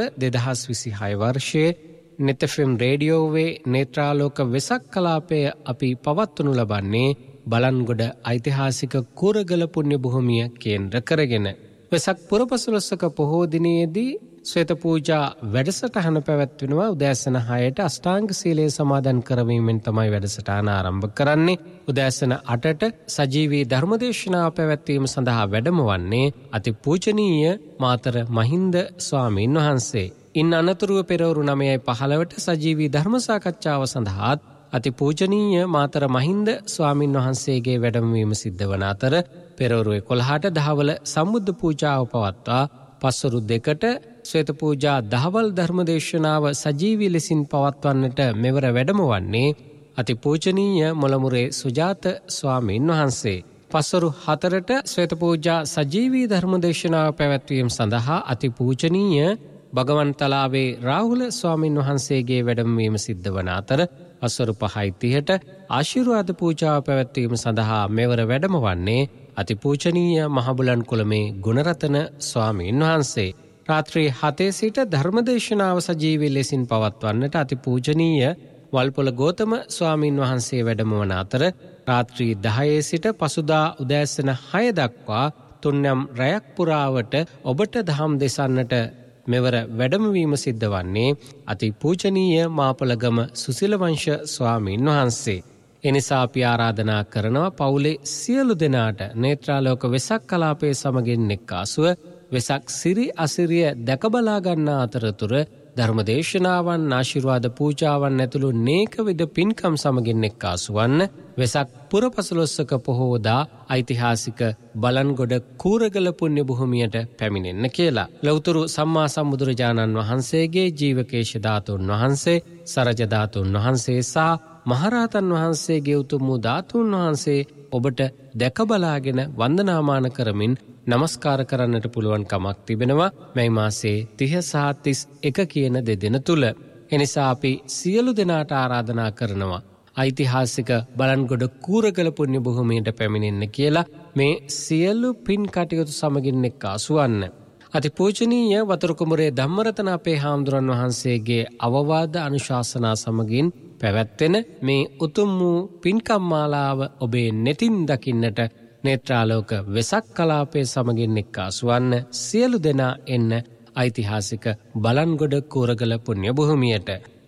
B: 2026 වර්ෂයේ net FM රේඩියෝවේ නේත්‍රාලෝක වෙසක් කලාපය අපි පවත්වනු ලබන්නේ බලන්ගොඩ ඓතිහාසික කූරගල පුණ්‍ය භූමිය කේන්ද්‍ර කරගෙන. වෙසක් පුරපසළොස්වක පොහෝ දිනයේදී ශ්වේත පූජා වැඩසටහන පැවැත්වෙනවා. උදෑසන 6ට අෂ්ටාංග සීලය සමාදන් කරවීමෙන් තමයි වැඩසටහන ආරම්භ කරන්නේ. උදෑසන 8ට සජීවී ධර්මදේශනාව පැවැත්වීම සඳහා වැඩම වන්නේ අතිපූජනීය මාතර මහින්ද ස්වාමීන් වහන්සේ. ඉන් අනතුරුව පෙරවරු 9:15ට සජීවී ධර්ම සාකච්ඡාව සඳහාත් අතිපූජනීය මාතර මහින්ද ස්වාමින් වහන්සේගේ වැඩමවීම සිද්ධ වන අතර පෙරවරු 11ට දහවල සම්බුද්ධ පූජාව පවත්වා පස්වරු 2ට ශ්වේත පූජා දහවල් ධර්මදේශනාව සජීවී ලෙසින් පවත්වන්නට මෙවර වැඩම වන්නේ අතිපූජනීය මොළමුරේ සුජාත ස්වාමින් වහන්සේ. පස්වරු 4ට ශ්වේත පූජා සජීවී ධර්මදේශනාව පැවැත්වීම සඳහා අතිපූජනීය භගවන්තලාවේ රාහුල ස්වාමින් වහන්සේගේ වැඩමවීම සිද්ධ වන අතර පස්වරු 5:30ට ආශිර්වාද පූජාව පැවැත්වීම සඳහා මෙවර වැඩම වන්නේ අතිපූජනීය මහබුලන් කුලමේ ගුණරතන ස්වාමීන් වහන්සේ. රාත්‍රී 7 සිට ධර්මදේශනාව සජීවී ලෙසින් පවත්වන්නට අතිපූජනීය වල්පොල ගෝතම ස්වාමීන් වහන්සේ වැඩම වන අතර රාත්‍රී 10 සිට පසුදා උදෑසන 6 දක්වා තුන්නම් රැයක් පුරාවට ඔබට දහම් දෙසන්නට මෙවර වැඩමවීම සිද්ධ වන්නේ අතිපූජනීය මාපලගම සුසිලවංශ ස්වාමීන් වහන්සේ. එනිසා අපි ආරාධනා කරනවා පවුලේ සියලු දෙනාට නේත්‍රාලෝක වෙසක් කලාපයේ සමගින් එක්කාසුව වෙසක් සිරි අසිරිය දැකබලා ගන්නා අතරතුර ධර්මදේශනාවන් ආශිර්වාද පූජාවන් ඇතුළු නේක විද පින්කම් සමගින් එක්කාසු වන්න වෙසක් පුරපසළොස්වක පොහෝදා ඓතිහාසික බලන්ගොඩ කූරගල පුණ්‍ය භූමියට පැමිණෙන්න කියලා. ලෞතර සම්මා සම්බුදුරජාණන් වහන්සේගේ ජීවකේශ ධාතුන් වහන්සේ, සරජ ධාතුන් වහන්සේ සහ මහරහතන් වහන්සේගේ උතුම් වූ ධාතුන් වහන්සේ ඔබට දැකබලාගෙන වන්දනාමාන කරමින් නමස්කාර කරන්නට පුළුවන් කමක් තිබෙනවා මේ මාසේ 30 සහ 31 කියන දෙදින තුල. එනිසා අපි සියලු දෙනාට ආරාධනා කරනවා ඓතිහාසික බලන්ගොඩ කූරගල පුණ්‍ය භූමියට පැමිණෙන්න කියලා මේ සියලු පින් කටයුතු සමගින් එක්කාසු වන්න. අතිපූජනීය වතුරු කුමරේ ධම්මරතන අපේ හාමුදුරන් වහන්සේගේ අවවාද අනුශාසනා සමගින් පැවැත්වෙන මේ උතුම් වූ පින්කම් මාලාව ඔබේ නෙතින් දකින්නට නේත්‍රාලෝක වෙසක් කලාපයේ සමගින් එක්කාසු වන්න සියලු දෙනා එන්න ඓතිහාසික බලන්ගොඩ කූරගල පුණ්‍ය භූමියට.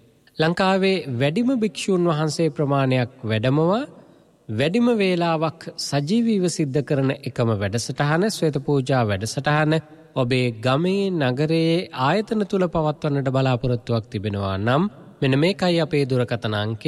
B: ලංකාවේ වැඩිම භික්ෂූන් වහන්සේ ප්‍රමාණයක් වැඩමවා වැඩිම වේලාවක් සජීවීව සිද්ධ කරන එකම වැඩසටහන ශ්වේත පූජා වැඩසටහන ඔබේ ගමේ නගරයේ ආයතන තුල පවත්වන්නට බලාපොරොත්තුවක් තිබෙනවා නම් මෙන්න මේකයි අපේ දුරකථන අංකය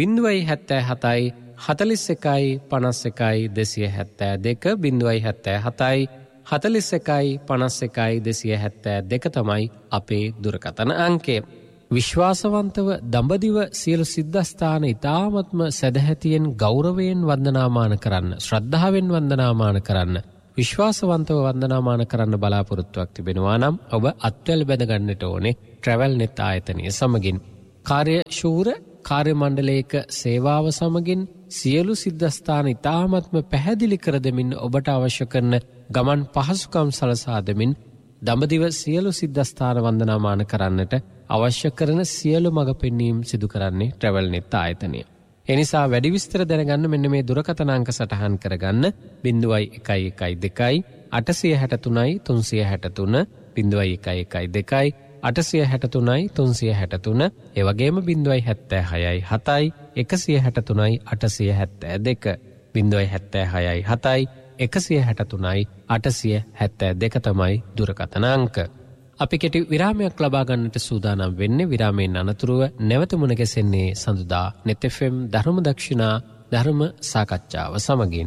B: 077යි 41යි 51යි 272 077යි 41යි 51යි 272 තමයි අපේ දුරකථන අංකය. විශ්වාසවන්තව දඹදිව සියලු සිද්ධාස්ථාන ඉතාමත්ම සදැහැතියෙන් ගෞරවයෙන් වන්දනාමාන කරන්න, ශ්‍රද්ධාවෙන් වන්දනාමාන කරන්න, විශ්වාසවන්තව වන්දනාමාන කරන්න බලාපොරොත්තුවක් තිබෙනවා නම් ඔබ අත්වැල් බැඳ ගන්නට ඕනේ ට්‍රැවල් නෙත් ආයතනය සමගින්. කාර්යශූර කාර්ය මණ්ඩලයක සේවාව සමගින් සියලු සිද්ධස්ථාන ඉතාමත්ම පැහැදිලි කර දෙමින් ඔබට අවශ්‍ය කරන ගමන් පහසුකම් සලසා දෙමින් දඹදිව සියලු සිද්ධස්ථාන වන්දනාමාන කරන්නට අවශ්‍ය කරන සියලු මඟ පෙන්වීම් සිදු කරන්නේ ට්‍රැවල් නෙත් ආයතනය. එනිසා වැඩි විස්තර දැනගන්න මෙන්න මේ දුරකථන අංක සටහන් කරගන්න 0112 863 363 0112 863 363 ඒ වගේම 076 7 163 872 076 7 163 872 තමයි දුරකථන අංක. අපි කෙටි විරාමයක් ලබා ගන්නට සූදානම් වෙන්නේ. විරාමයෙන් අනතුරුව නැවත මුණ ගැසෙන්නේ සඳුදා net FM ධර්ම දක්ෂිනා ධර්ම සාකච්ඡාව සමගින්.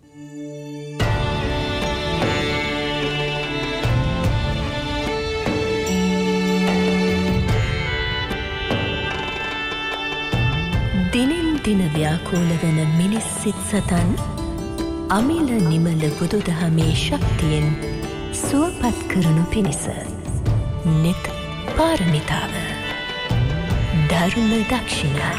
C: දිනෙන් දින ව්‍යාකූල වන මිනිස් සිත් සතන් අමිල නිමල බුදුදහමේ ශක්තියෙන් සුවපත් කරනු පිණිස නෙත් පාරමිතාව ධර්ම දක්ෂිනා.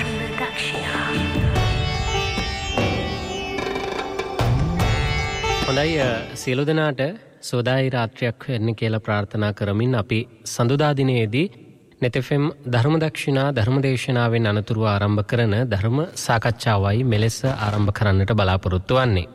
B: හොඳයි, සියලු දෙනාට සෝදායි රාත්‍රියක් වෙන්න කියලා ප්‍රාර්ථනා කරමින් අපි සඳුදා දිනයේදී net FM ධර්ම දක්ෂිනා ධර්මදේශනාවෙන් අනතුරුව ආරම්භ කරන ධර්ම සාකච්ඡාවයි මෙලෙස ආරම්භ කරන්නට බලාපොරොත්තු වෙන්නේ.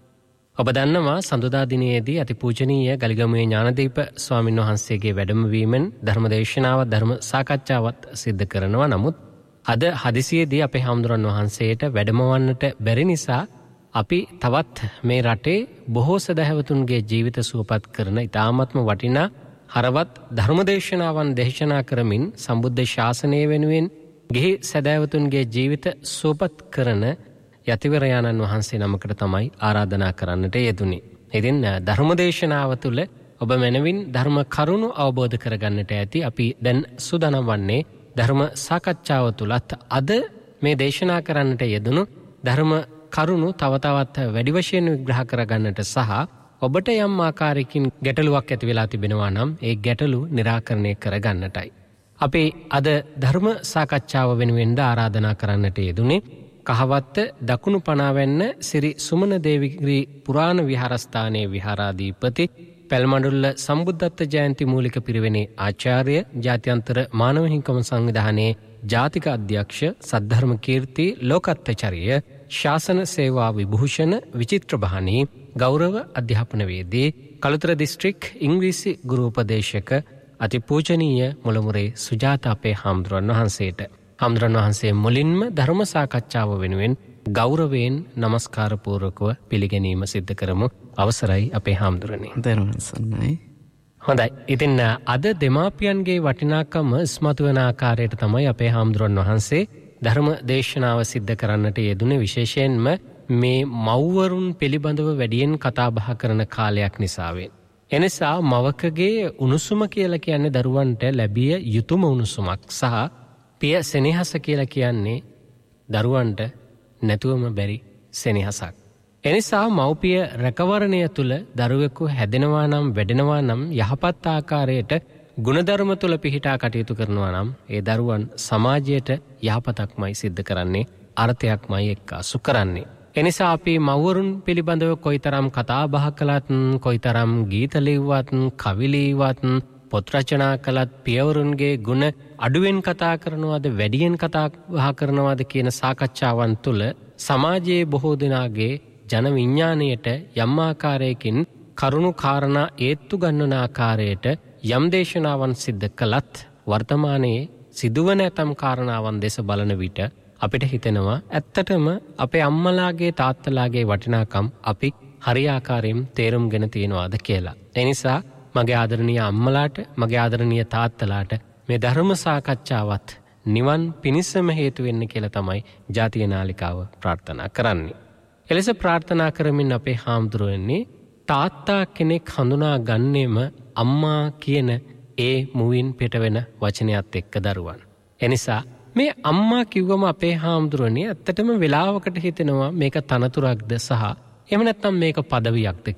B: ඔබ දන්නවා සඳුදා දිනයේදී අතිපූජනීය ගලිගමුවේ ඥානදීප ස්වාමීන් වහන්සේගේ වැඩමවීමෙන් ධර්මදේශනාව ධර්ම සාකච්ඡාවත් සිද්ධ කරනවා. නමුත් අද හදිසියේදී අපේ හාමුදුරන් වහන්සේට වැඩමවන්නට බැරි නිසා අපි තවත් මේ රටේ බොහෝ සදහැවතුන්ගේ ජීවිත සුවපත් කරන ඉතාමත්ම වටිනා හරවත් ධර්මදේශනාවන් දේශනා කරමින් සම්බුද්ධ ශාසනය වෙනුවෙන් ගිහි සදහැවතුන්ගේ ජීවිත සුවපත් කරන යතිවරයාණන් වහන්සේ නමකට තමයි ආරාධනා කරන්නට යෙදුනේ. ඉතින් ධර්මදේශනාව තුළ ඔබ මනවින් ධර්ම කරුණු අවබෝධ කරගන්නට ඇති. අපි දැන් සූදානම් වන්නේ ධර්ම සාකච්ඡාව තුලත් අද මේ දේශනා කරන්නට යෙදුණු ධර්ම කරුණු තව තවත් වැඩි වශයෙන් විග්‍රහ කරගන්නට සහ ඔබට යම් ආකාරයකින් ගැටලුවක් ඇති වෙලා තිබෙනවා නම් ඒ ගැටලු निराකරණය කරගන්නටයි. අපි අද ධර්ම සාකච්ඡාව වෙනුවෙන් ආරාධනා කරන්නට යෙදුනේ කහවත්ත දකුණු පනාවැන්න සිරි සුමන දේවිගිරි පුරාණ විහාරස්ථානයේ විහාරාධිපති පැල්මඩුල්ල සම්බුද්ධත්ව ජයන්ති මූලික පිරිවෙනේ ආචාර්ය ජාත්‍යන්තර මානව හිමිකම් සංවිධානයේ ජාතික අධ්‍යක්ෂ සද්ධර්ම කීර්ති ලෝකත්වචරිය ශාසන සේවා විභූෂණ විචිත්‍රභානී ගෞරව අධ්‍යාපනවේදී කළුතර දිස්ත්‍රික් ඉංග්‍රීසි ගුරු උපදේශක අතිපූජනීය මුලමුරේ සුජාත අපේ හාමුදුරන් වහන්සේට හාමුදුරන් වහන්සේ මුලින්ම ධර්ම සාකච්ඡාව වෙනුවෙන් ගෞරවයෙන් নমස්කාර පූර්වකව පිළිගැනීම සිද්ධ කරමු. අවසරයි අපේ හාමුදුරනේ.
A: දරුවන් සන්නයි.
B: හොඳයි. ඉතින් අද දෙමාපියන්ගේ වටිනාකම ඉස්මතු වෙන ආකාරයට තමයි අපේ හාමුදුරන් වහන්සේ ධර්ම දේශනාව සිද්ධ කරන්නට යෙදුනේ. විශේෂයෙන්ම මේ මව්වරුන් පිළිබඳව වැඩියෙන් කතා බහ කරන කාලයක් නිසාවෙන්. එනිසා මවකගේ උණුසුම කියලා කියන්නේ දරුවන්ට ලැබිය යුතුම උණුසුමක් සහ පිය සෙනෙහස කියලා කියන්නේ දරුවන්ට නැතුවම බැරි සෙනෙහසක්. එනිසා මව්පිය රැකවරණය තුළ දරුවෙකු හැදෙනවා නම් වැඩෙනවා නම් යහපත් ආකාරයට ගුණධර්ම තුළ පිහිටා කටයුතු කරනවා නම් ඒ දරුවන් සමාජයට යහපතක්මයි සිද්ධ කරන්නේ, අර්ථයක්මයි එක්කාසු කරන්නේ. එනිසා අපි මව්වරුන් පිළිබඳව කොයිතරම් කතා බහ කළත්, කොයිතරම් ගීත ලිව්වත්, කවි ලිව්වත්, පොත් රචනා කළත් පියවරුන්ගේ ගුණ අඩුවෙන් කතා කරනවාද වැඩියෙන් කතා බහ කරනවාද කියන සාකච්ඡාවන් තුළ සමාජයේ බොහෝ දෙනාගේ ජන විඥාණයට යම් ආකාරයකින් කරුණු කාරණා ඒත්තු ගන්නන ආකාරයට යම් දේශනාවන් සිද්ධ කළත් වර්තමානයේ සිදුවන ඇතම් කාරණාවන් දෙස බලන විට අපිට හිතෙනවා ඇත්තටම අපේ අම්මලාගේ තාත්තලාගේ වටිනාකම් අපි හරි ආකාරයෙන් තේරුම්ගෙන තියනවාද කියලා. ඒ නිසා මගේ ආදරණීය අම්මලාට, මගේ ආදරණීය තාත්තලාට මේ ධර්ම සාකච්ඡාවත් නිවන් පිණිසම හේතු වෙන්න කියලා තමයි ජාතිය නාලිකාව ප්‍රාර්ථනා කරන්නේ. එලෙස ප්‍රාර්ථනා කරමින් අපේ හාමුදුරුවනේ තාත්තා කෙනෙක් හඳුනා ගන්නෙම අම්මා කියන ඒ මුවින් පිටවෙන වචනයත් එක්ක දරුවන්. එනිසා මේ අම්මා කිව්වම අපේ හාමුදුරුවනේ ඇත්තටම වෙලාවකට හිතෙනවා මේක තනතුරක්ද සහ එහෙම නැත්නම් මේක පදවියක්ද කියලා.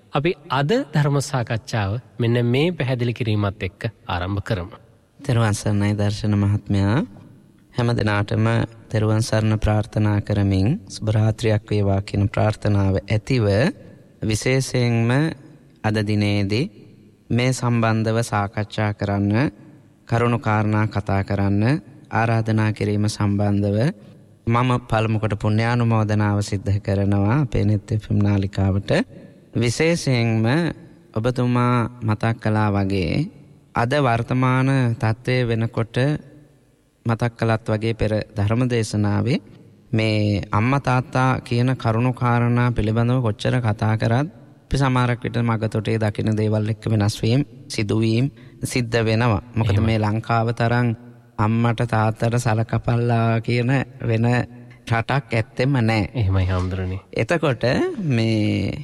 B: අපි අද ධර්ම සාකච්ඡාව මෙන්න මේ පැහැදිලි කිරීමත් එක්ක ආරම්භ කරමු.
A: තෙරුවන් සරණයි දර්ශන මහත්මයා. හැම දිනාටම තෙරුවන් සරණ ප්‍රාර්ථනා කරමින් සුබ රාත්‍රියක් වේවා කියන ප්‍රාර්ථනාව ඇතිව විශේෂයෙන්ම අද දිනේදී මේ සම්බන්ධව සාකච්ඡා කරන්න, කරුණු කාරණා කතා කරන්න ආරාධනා කිරීම සම්බන්ධව මම පළමුවට පුණ්‍යානුමෝදනාව සිද්ධ කරනවා අපේ නෙත් FM නාලිකාවට. විශේෂයෙන්ම ඔබතුමා මතක් කළා වගේ අද වර්තමාන තත්ත්වයේ වෙනකොට මතක් කළත් වගේ පෙර ධර්ම දේශනාවේ මේ අම්මා තාත්තා කියන කරුණු කාරණා පිළිබඳව කොච්චර කතා කරත් අපි සමහරක් විට මගතොටේ දකින දේවල් එක්ක වෙනස් වීම සිදුවීම් සිද්ධ වෙනවා. මොකද මේ ලංකාව තරම් අම්මට තාත්තට සලකපල්ලා කියන වෙන රටක් ඇත්තෙම නැහැ.
B: එහෙමයි හාමුදුරනේ.
A: එතකොට මේ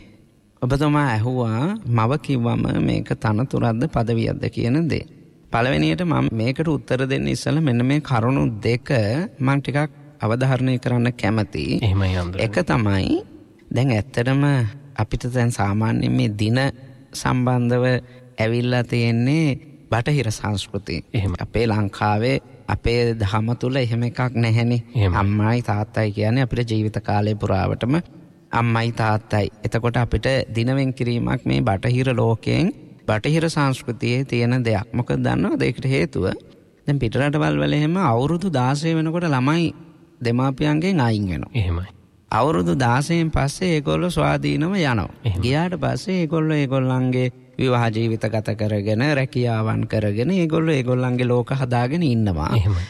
A: ඔබතුමා ඇහුවා මව කිව්වම මේක තනතුරක්ද පදවියක්ද කියන දේ. පළවෙනියට මම මේකට උත්තර දෙන්න ඉස්සෙල්ලා මෙන්න මේ කරුණු දෙක මම ටිකක් අවධාරණය කරන්න කැමතියි.
B: එහෙමයි හාමුදුරනේ.
A: එක තමයි දැන් ඇත්තටම අපිට දැන් සාමාන්‍යයෙන් මේ දින සම්බන්ධව ඇවිල්ලා තියෙන්නේ බටහිර සංස්කෘතිය. අපේ ලංකාවේ අපේ දහම තුල එහෙම එකක් නැහැනේ. අම්මයි තාත්තයි කියන්නේ අපේ ජීවිත කාලය පුරාවටම අම්මයි තාත්තයි. එතකොට අපිට දිනවෙන් කිරීමක් මේ බටහිර ලෝකයෙන් බටහිර සංස්කෘතියේ තියෙන දෙයක්. මොකද දන්නවද ඒකට හේතුව? දැන් පිටරටවල් වල එහෙම අවුරුදු 16 වෙනකොට ළමයි දෙමාපියන්ගෙන් අයින් වෙනවා.
B: එහෙමයි.
A: අවුරුදු 16න් පස්සේ ඒගොල්ලෝ ස්වාධීනව යනවා. ගියාට පස්සේ ඒගොල්ලෝ ඒගොල්ලන්ගේ විවාහ ජීවිත ගත කරගෙන රැකියාවන් කරගෙන ඒගොල්ලෝ ඒගොල්ලන්ගේ ලෝක හදාගෙන ඉන්නවා.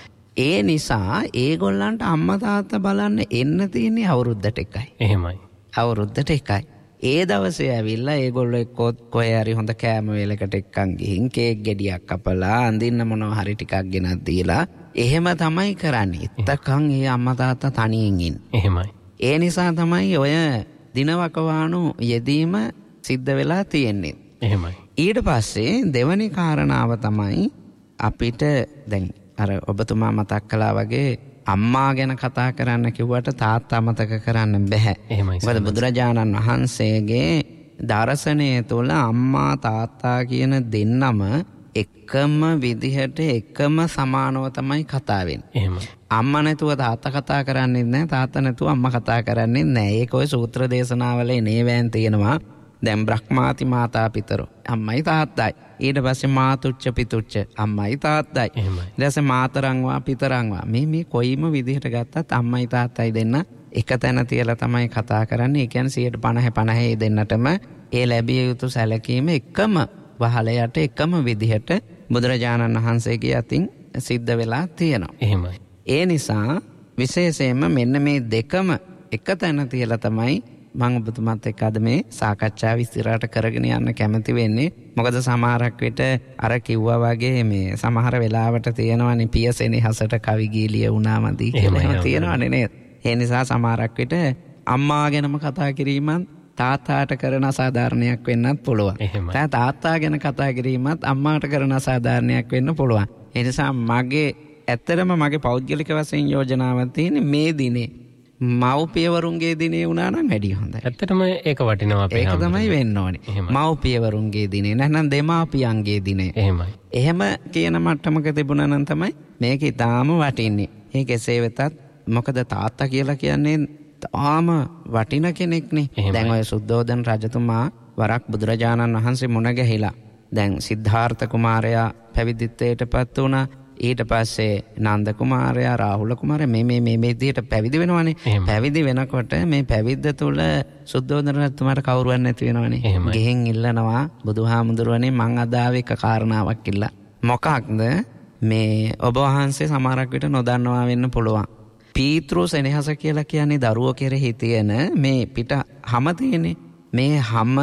A: ඒ නිසා ඒගොල්ලන්ට අම්මා තාත්තා බලන්න එන්න තියෙන්නේ අවුරුද්දට එකයි.
B: එහෙමයි.
A: අවුරුද්දට එකයි. ඒ දවසේ ඇවිල්ලා ඒගොල්ලෝ එක්කෝ කොහේ හරි හොඳ කෑම වේලකට එක්කන් ගිහින් කේක් ගෙඩියක් කපලා අඳින්න මොනවා හරි ටිකක් ගෙනත් දීලා එහෙම තමයි කරන්නේ. එතකන් ඒ අම්මා තාත්තා තනියෙන් ඉන්නේ.
B: එහෙමයි.
A: ඒ නිසා තමයි ඔය දිනවකවානු යෙදීම සිද්ධ වෙලා තියෙන්නේ.
B: එහෙමයි.
A: ඊට පස්සේ දෙවැනි කාරණාව තමයි අපිට දැන් අර ඔබතුමා මතක් කළා වගේ අම්මා ගැන කතා කරන්න කිව්වට තාත්තා මතක කරන්න බෑ. මොකද බුදුරජාණන් වහන්සේගේ දර්ශනය තුළ අම්මා තාත්තා කියන දෙන්නම එකම විදිහට එකම සමානව තමයි කතා වෙන්නේ. අම්මා නැතුව තාත්තා කතා කරන්නේ නැහැ, තාත්තා නැතුව අම්මා කතා කරන්නේ නැහැ. ඒක ඔය සූත්‍ර දේශනාවල නේවෑන් තියෙනවා. දැන් බ්‍රහ්මාති මාතා පිතරෝ අම්මයි තාත්තයි. ඊට පස්සේ මාතුච්ච පිතුච්ච අම්මයි තාත්තයි. ඊට පස්සේ මාතරංවා පිතරංවා මේ කොයිම විදිහට ගත්තත් අම්මයි තාත්තයි දෙන්න එක තැන තියලා තමයි කතා කරන්නේ. ඒ කියන්නේ 50 දෙන්නටම ඒ ලැබිය යුතු සැලකීම එකම වහලයට එකම විදිහට බුදුරජාණන් වහන්සේගේ අතින් සිද්ධ වෙලා තියෙනවා.
B: එහෙමයි.
A: ඒ නිසා විශේෂයෙන්ම මෙන්න මේ දෙකම එක තැන තියලා තමයි මම ඔබතුමාත් එක්ක අද මේ සාකච්ඡාව ඉස්සරහට කරගෙන යන්න කැමති වෙන්නේ. මොකද සමහරක් විට අර කිව්වා වගේ මේ සමහර වෙලාවට තියෙනවනේ පියසෙනේ හසට කවි ගීලිය වුණාමදී කියලා තියෙනවනේ නේද? ඒ නිසා සමහරක් විට අම්මා ගැනම කතා කිරීමත් තාත්තාට කරන අසාධාරණයක් වෙන්නත් පුළුවන්. තාත්තා ගැන කතා කිරීමත් අම්මාට කරන අසාධාරණයක් වෙන්න පුළුවන්. ඒ නිසා ඇත්තටම මගේ පෞද්ගලික වශයෙන් යෝජනාවක් තියෙන්නේ මේ දිනේ මව්පියවරුන්ගේ දිනේ වුණා නම් වැඩි හොඳයි.
B: ඇත්තටම ඒක වටිනවා අපේ.
A: ඒක තමයි වෙන්න ඕනේ. මව්පියවරුන්ගේ දිනේ නැත්නම් දෙමාපියන්ගේ දිනේ.
B: එහෙමයි.
A: එහෙම කියන මට්ටමක තිබුණා නම් තමයි මේක ඊටාම වටින්නේ. ඒ කෙසේ වෙතත් මොකද තාත්තා කියලා කියන්නේ තාම වටින කෙනෙක්නේ. දැන් ඔය සුද්ධෝදන රජතුමා වරක් බුදුරජාණන් වහන්සේ මුණ ගැහිලා දැන් සිද්ධාර්ථ කුමාරයා පැවිදිත්වයටපත් වුණා. ඊට පස්සේ නන්ද කුමාරයා රාහුල කුමාරයා මේ විදිහට පැවිදි වෙනවනේ. පැවිදි වෙනකොට මේ පැවිද්ද තුළ සුද්ධෝදන රජතුමාට කවුරුවත් නැති වෙනවනේ. ගෙහෙන් ඉල්ලනවා බුදුහාමුදුරුවනේ මං අදාව එක කාරණාවක් ඉල්ලා. මොකක්ද මේ ඔබ වහන්සේ සමහරක් විට නොදන්නවා වෙන්න පුළුවන්. පීතෘ සෙනෙහස කියලා කියන්නේ දරුවෝ කෙරෙහි තියෙන මේ පිට හැම තියෙන්නේ. මේ හැම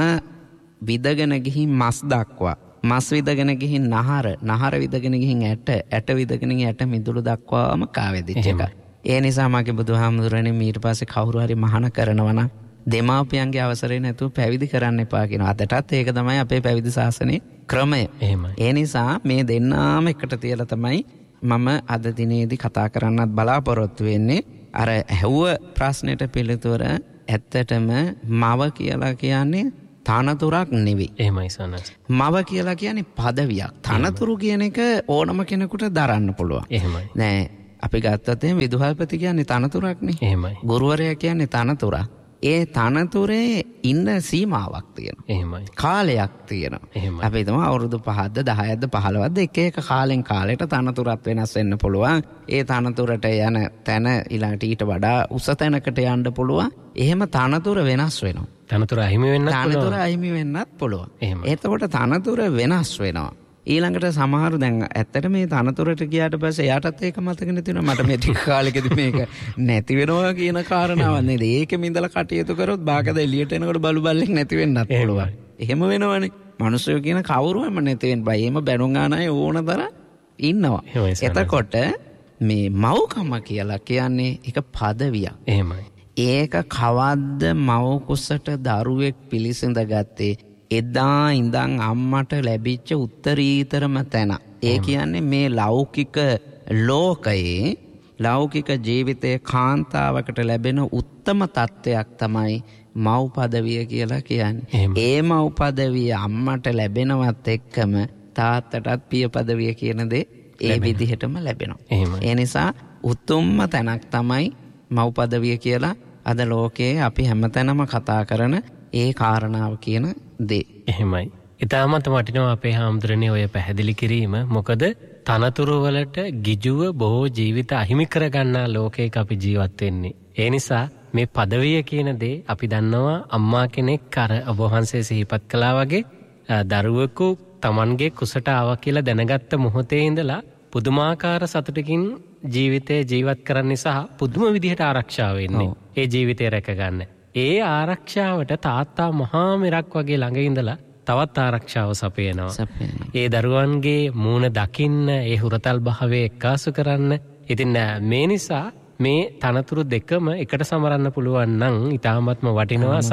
A: විදගෙන ගිහින් මස් දක්වා මස් විදගෙන ගිහින් නහර විදගෙන ගිහින් ඇට විදගෙන ගිහින් ඇට මිදුළු දක්වාම කාවැදිච්ච එක. ඒ නිසා මගේ බුදුහාමුදුරනේ ඊට පස්සේ කවුරු හරි මහාන කරනවා නම් දෙමාපියන්ගේ අවසරය නැතුව පැවිදි කරන්න එපා කියනවා. අදටත් ඒක තමයි අපේ පැවිදි ශාසනයේ ක්‍රමය. ඒ නිසා මේ දෙන්නාම එකට තියලා තමයි මම අද දිනේදී කතා කරන්නත් බලාපොරොත්තු වෙන්නේ. අර ඇහුව ප්‍රශ්නෙට පිළිතුර ඇත්තටම මව කියලා කියන්නේ තනතුරක් නෙවෙයි.
B: එහෙමයි සනස්.
A: මව කියලා කියන්නේ පදවියක්. තනතුරු කියන එක ඕනම කෙනෙකුට දරන්න පුළුවන්.
B: එහෙමයි.
A: නෑ අපි ගත්තත් එහෙම විදුහල්පති කියන්නේ තනතුරක්නේ.
B: එහෙමයි.
A: ගුරුවරයා කියන්නේ තනතුරක්. ඒ තනතුරේ ඉන්න සීමාවක් තියෙනවා.
B: එහෙමයි.
A: කාලයක් තියෙනවා.
B: එහෙමයි.
A: අපි හිතමු අවුරුදු 5ද 10ද 15ද එක එක කාලෙන් කාලයට තනතුරත් වෙනස් වෙන්න පුළුවන්. ඒ තනතුරට යන තැන ඊළඟට ඊට වඩා උස තැනකට යන්න පුළුවන්. එහෙම තනතුර වෙනස් වෙනවා.
B: තනතුර අහිමි වෙන්නත් පුළුවන්.
A: තනතුර අහිමි වෙන්නත් පුළුවන්.
B: එහෙමයි.
A: එතකොට තනතුර වෙනස් වෙනවා. ඊළඟට සමහර දැන් ඇත්තට මේ තනතුරට ගියාට පස්සේ එයාටත් ඒක මතක නැතිවෙනවා. මට මේ ටික කාලෙකදී මේක නැති වෙනවා කියන කාරණාවක් නේද? ඒකෙම ඉඳලා කටයුතු කරොත් බාකද එළියට එනකොට බලු බල්ලෙක් නැති වෙන්නත් පුළුවන්. එහෙම වෙනවනේ. මිනිස්සු කියන කවුරුවම නැති වෙන්න බෑ. එහෙම බැනුම් ගන්න අය ඕන තරම් ඉන්නවා. එතකොට මේ මව්කම කියලා කියන්නේ ඒක පදවියක්.
B: එහෙමයි.
A: ඒක කවද්ද මව කුසට දරුවෙක් පිළිසිඳ ගත්තේ එදා ඉඳන් අම්මට ලැබිච්ච උත්තරීතරම තැන. ඒ කියන්නේ මේ ලෞකික ලෝකයේ ලෞකික ජීවිතයේ කාන්තාවකට ලැබෙන උත්තම තත්ත්වයක් තමයි මව් පදවිය කියලා කියන්නේ. ඒ මව් පදවිය අම්මට ලැබෙනවත් එක්කම තාත්තටත් පිය පදවිය කියන දේ ඒ විදිහටම ලැබෙනවා. ඒ නිසා උතුම්ම තැනක් තමයි මව් පදවිය කියලා අද ලෝකයේ අපි හැමතැනම කතා කරන ඒ කාරණාව කියන දේ.
B: එහෙමයි. ඉතාමත් වටිනවා අපේ හාමුදුරනේ ඔය පැහැදිලි කිරීම. මොකද තනතුරු වලට ගිජුව බොහෝ ජීවිත අහිමි කරගන්නා ලෝකයක අපි ජීවත් වෙන්නේ. ඒ නිසා මේ පදවිය කියන දේ අපි දන්නවා අම්මා කෙනෙක් අර ඔබ වහන්සේ සිහිපත් කළා වගේ දරුවෙකු Tamanගේ කුසට ආවා කියලා දැනගත්ත මොහොතේ ඉඳලා පුදුමාකාර සතුටකින් ජීවිතේ ජීවත් කරන්න සහ පුදුම විදිහට ආරක්ෂා වෙන්නේ. ඒ ජීවිතය රැකගන්න. ඒ ආරක්ෂාවට තාත්තා මහා මෙරක් වගේ ළඟ ඉඳලා තවත් ආරක්ෂාව සපයනවා. ඒ දරුවන්ගේ මූණ දකින්න, ඒ හුරතල් භාවයේ එක්කාසු කරන්න. ඉතින් මේ නිසා මේ තනතුරු දෙකම එකට සමරන්න පුළුවන් නම් ඉතාමත්ම වටිනවා.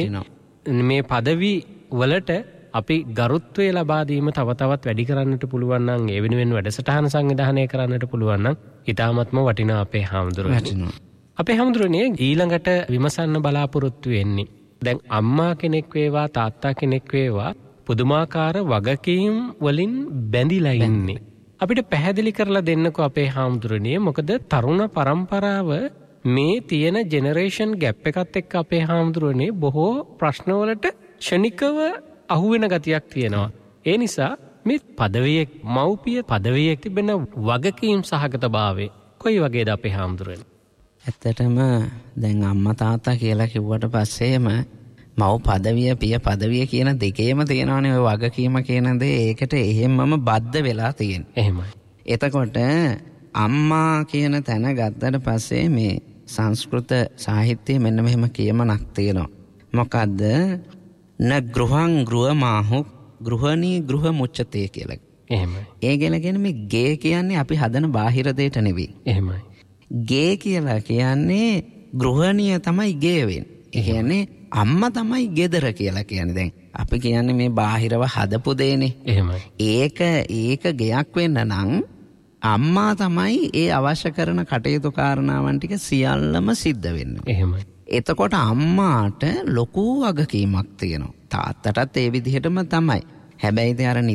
B: සහ මේ පදවි වලට අපි ගරුත්වය ලබා දීම තව තවත් වැඩි කරන්නට පුළුවන් නම්, ඒ වෙනුවෙන් වැඩසටහන සංවිධානය කරන්නට පුළුවන් නම් ඉතාමත්ම වටිනවා අපේ හාමුදුරුවෝ. අපේ හාමුදුරනේ ඊළඟට විමසන්න බලාපොරොත්තු වෙන්නේ දැන් අම්මා කෙනෙක් වේවා තාත්තා කෙනෙක් වේවා පුදුමාකාර වගකීම් වලින් බැඳිලා ඉන්නේ. අපිට පැහැදිලි කරලා දෙන්නකෝ අපේ හාමුදුරනේ. මොකද තරුණ පරම්පරාව මේ තියෙන ජෙනරේෂන් ගැප් එකත් එක්ක අපේ හාමුදුරනේ බොහෝ ප්‍රශ්නවලට ක්ෂණිකව අහුවෙන ගතියක් තියෙනවා. ඒ නිසා මේ පදවියේ මව්පිය පදවියේ තිබෙන වගකීම් සහගත භාවය කොයි වගේද අපේ හාමුදුරනේ?
A: ඇත්තටම දැන් අම්මා තාත්තා කියලා කිව්වට පස්සේම මව් පදවිය පිය පදවිය කියන දෙකේම තියෙනවානේ ඔය වගකීම කියන දේ. ඒකට එහෙම්මම බද්ධ වෙලා තියෙන්නේ.
B: එහෙමයි.
A: එතකොට අම්මා කියන තැන ගත්තට පස්සේ මේ සංස්කෘත සාහිත්‍යයේ මෙන්න මෙහෙම කියමනක් තියෙනවා. මොකද්ද? න ගෘහං ගෘහමාහු ගෘහණී ගෘහ මුච්චතේ කියලා.
B: එහෙමයි.
A: ඒ කියන්නේ මේ ගේ කියන්නේ අපි හදන බාහිර දෙයට නෙවෙයි.
B: එහෙමයි.
A: ගේ කියලා කියන්නේ ගෘහණිය තමයි ගේ වෙන්නේ. ඒ කියන්නේ අම්මා තමයි ගෙදර කියලා කියන්නේ. දැන් අපි කියන්නේ මේ බාහිරව හදපු දෙනේ.
B: එහෙමයි. ඒක
A: ගෙයක් වෙන්න නම් අම්මා තමයි ඒ අවශ්‍ය කරන කටයුතු කාරණාවන් ටික සියල්ලම සිද්ධ වෙන්නේ.
B: එහෙමයි.
A: එතකොට අම්මාට ලොකු වගකීමක් තියෙනවා. තාත්තටත් ඒ විදිහටම තමයි. හැබැයි ඉතින් අර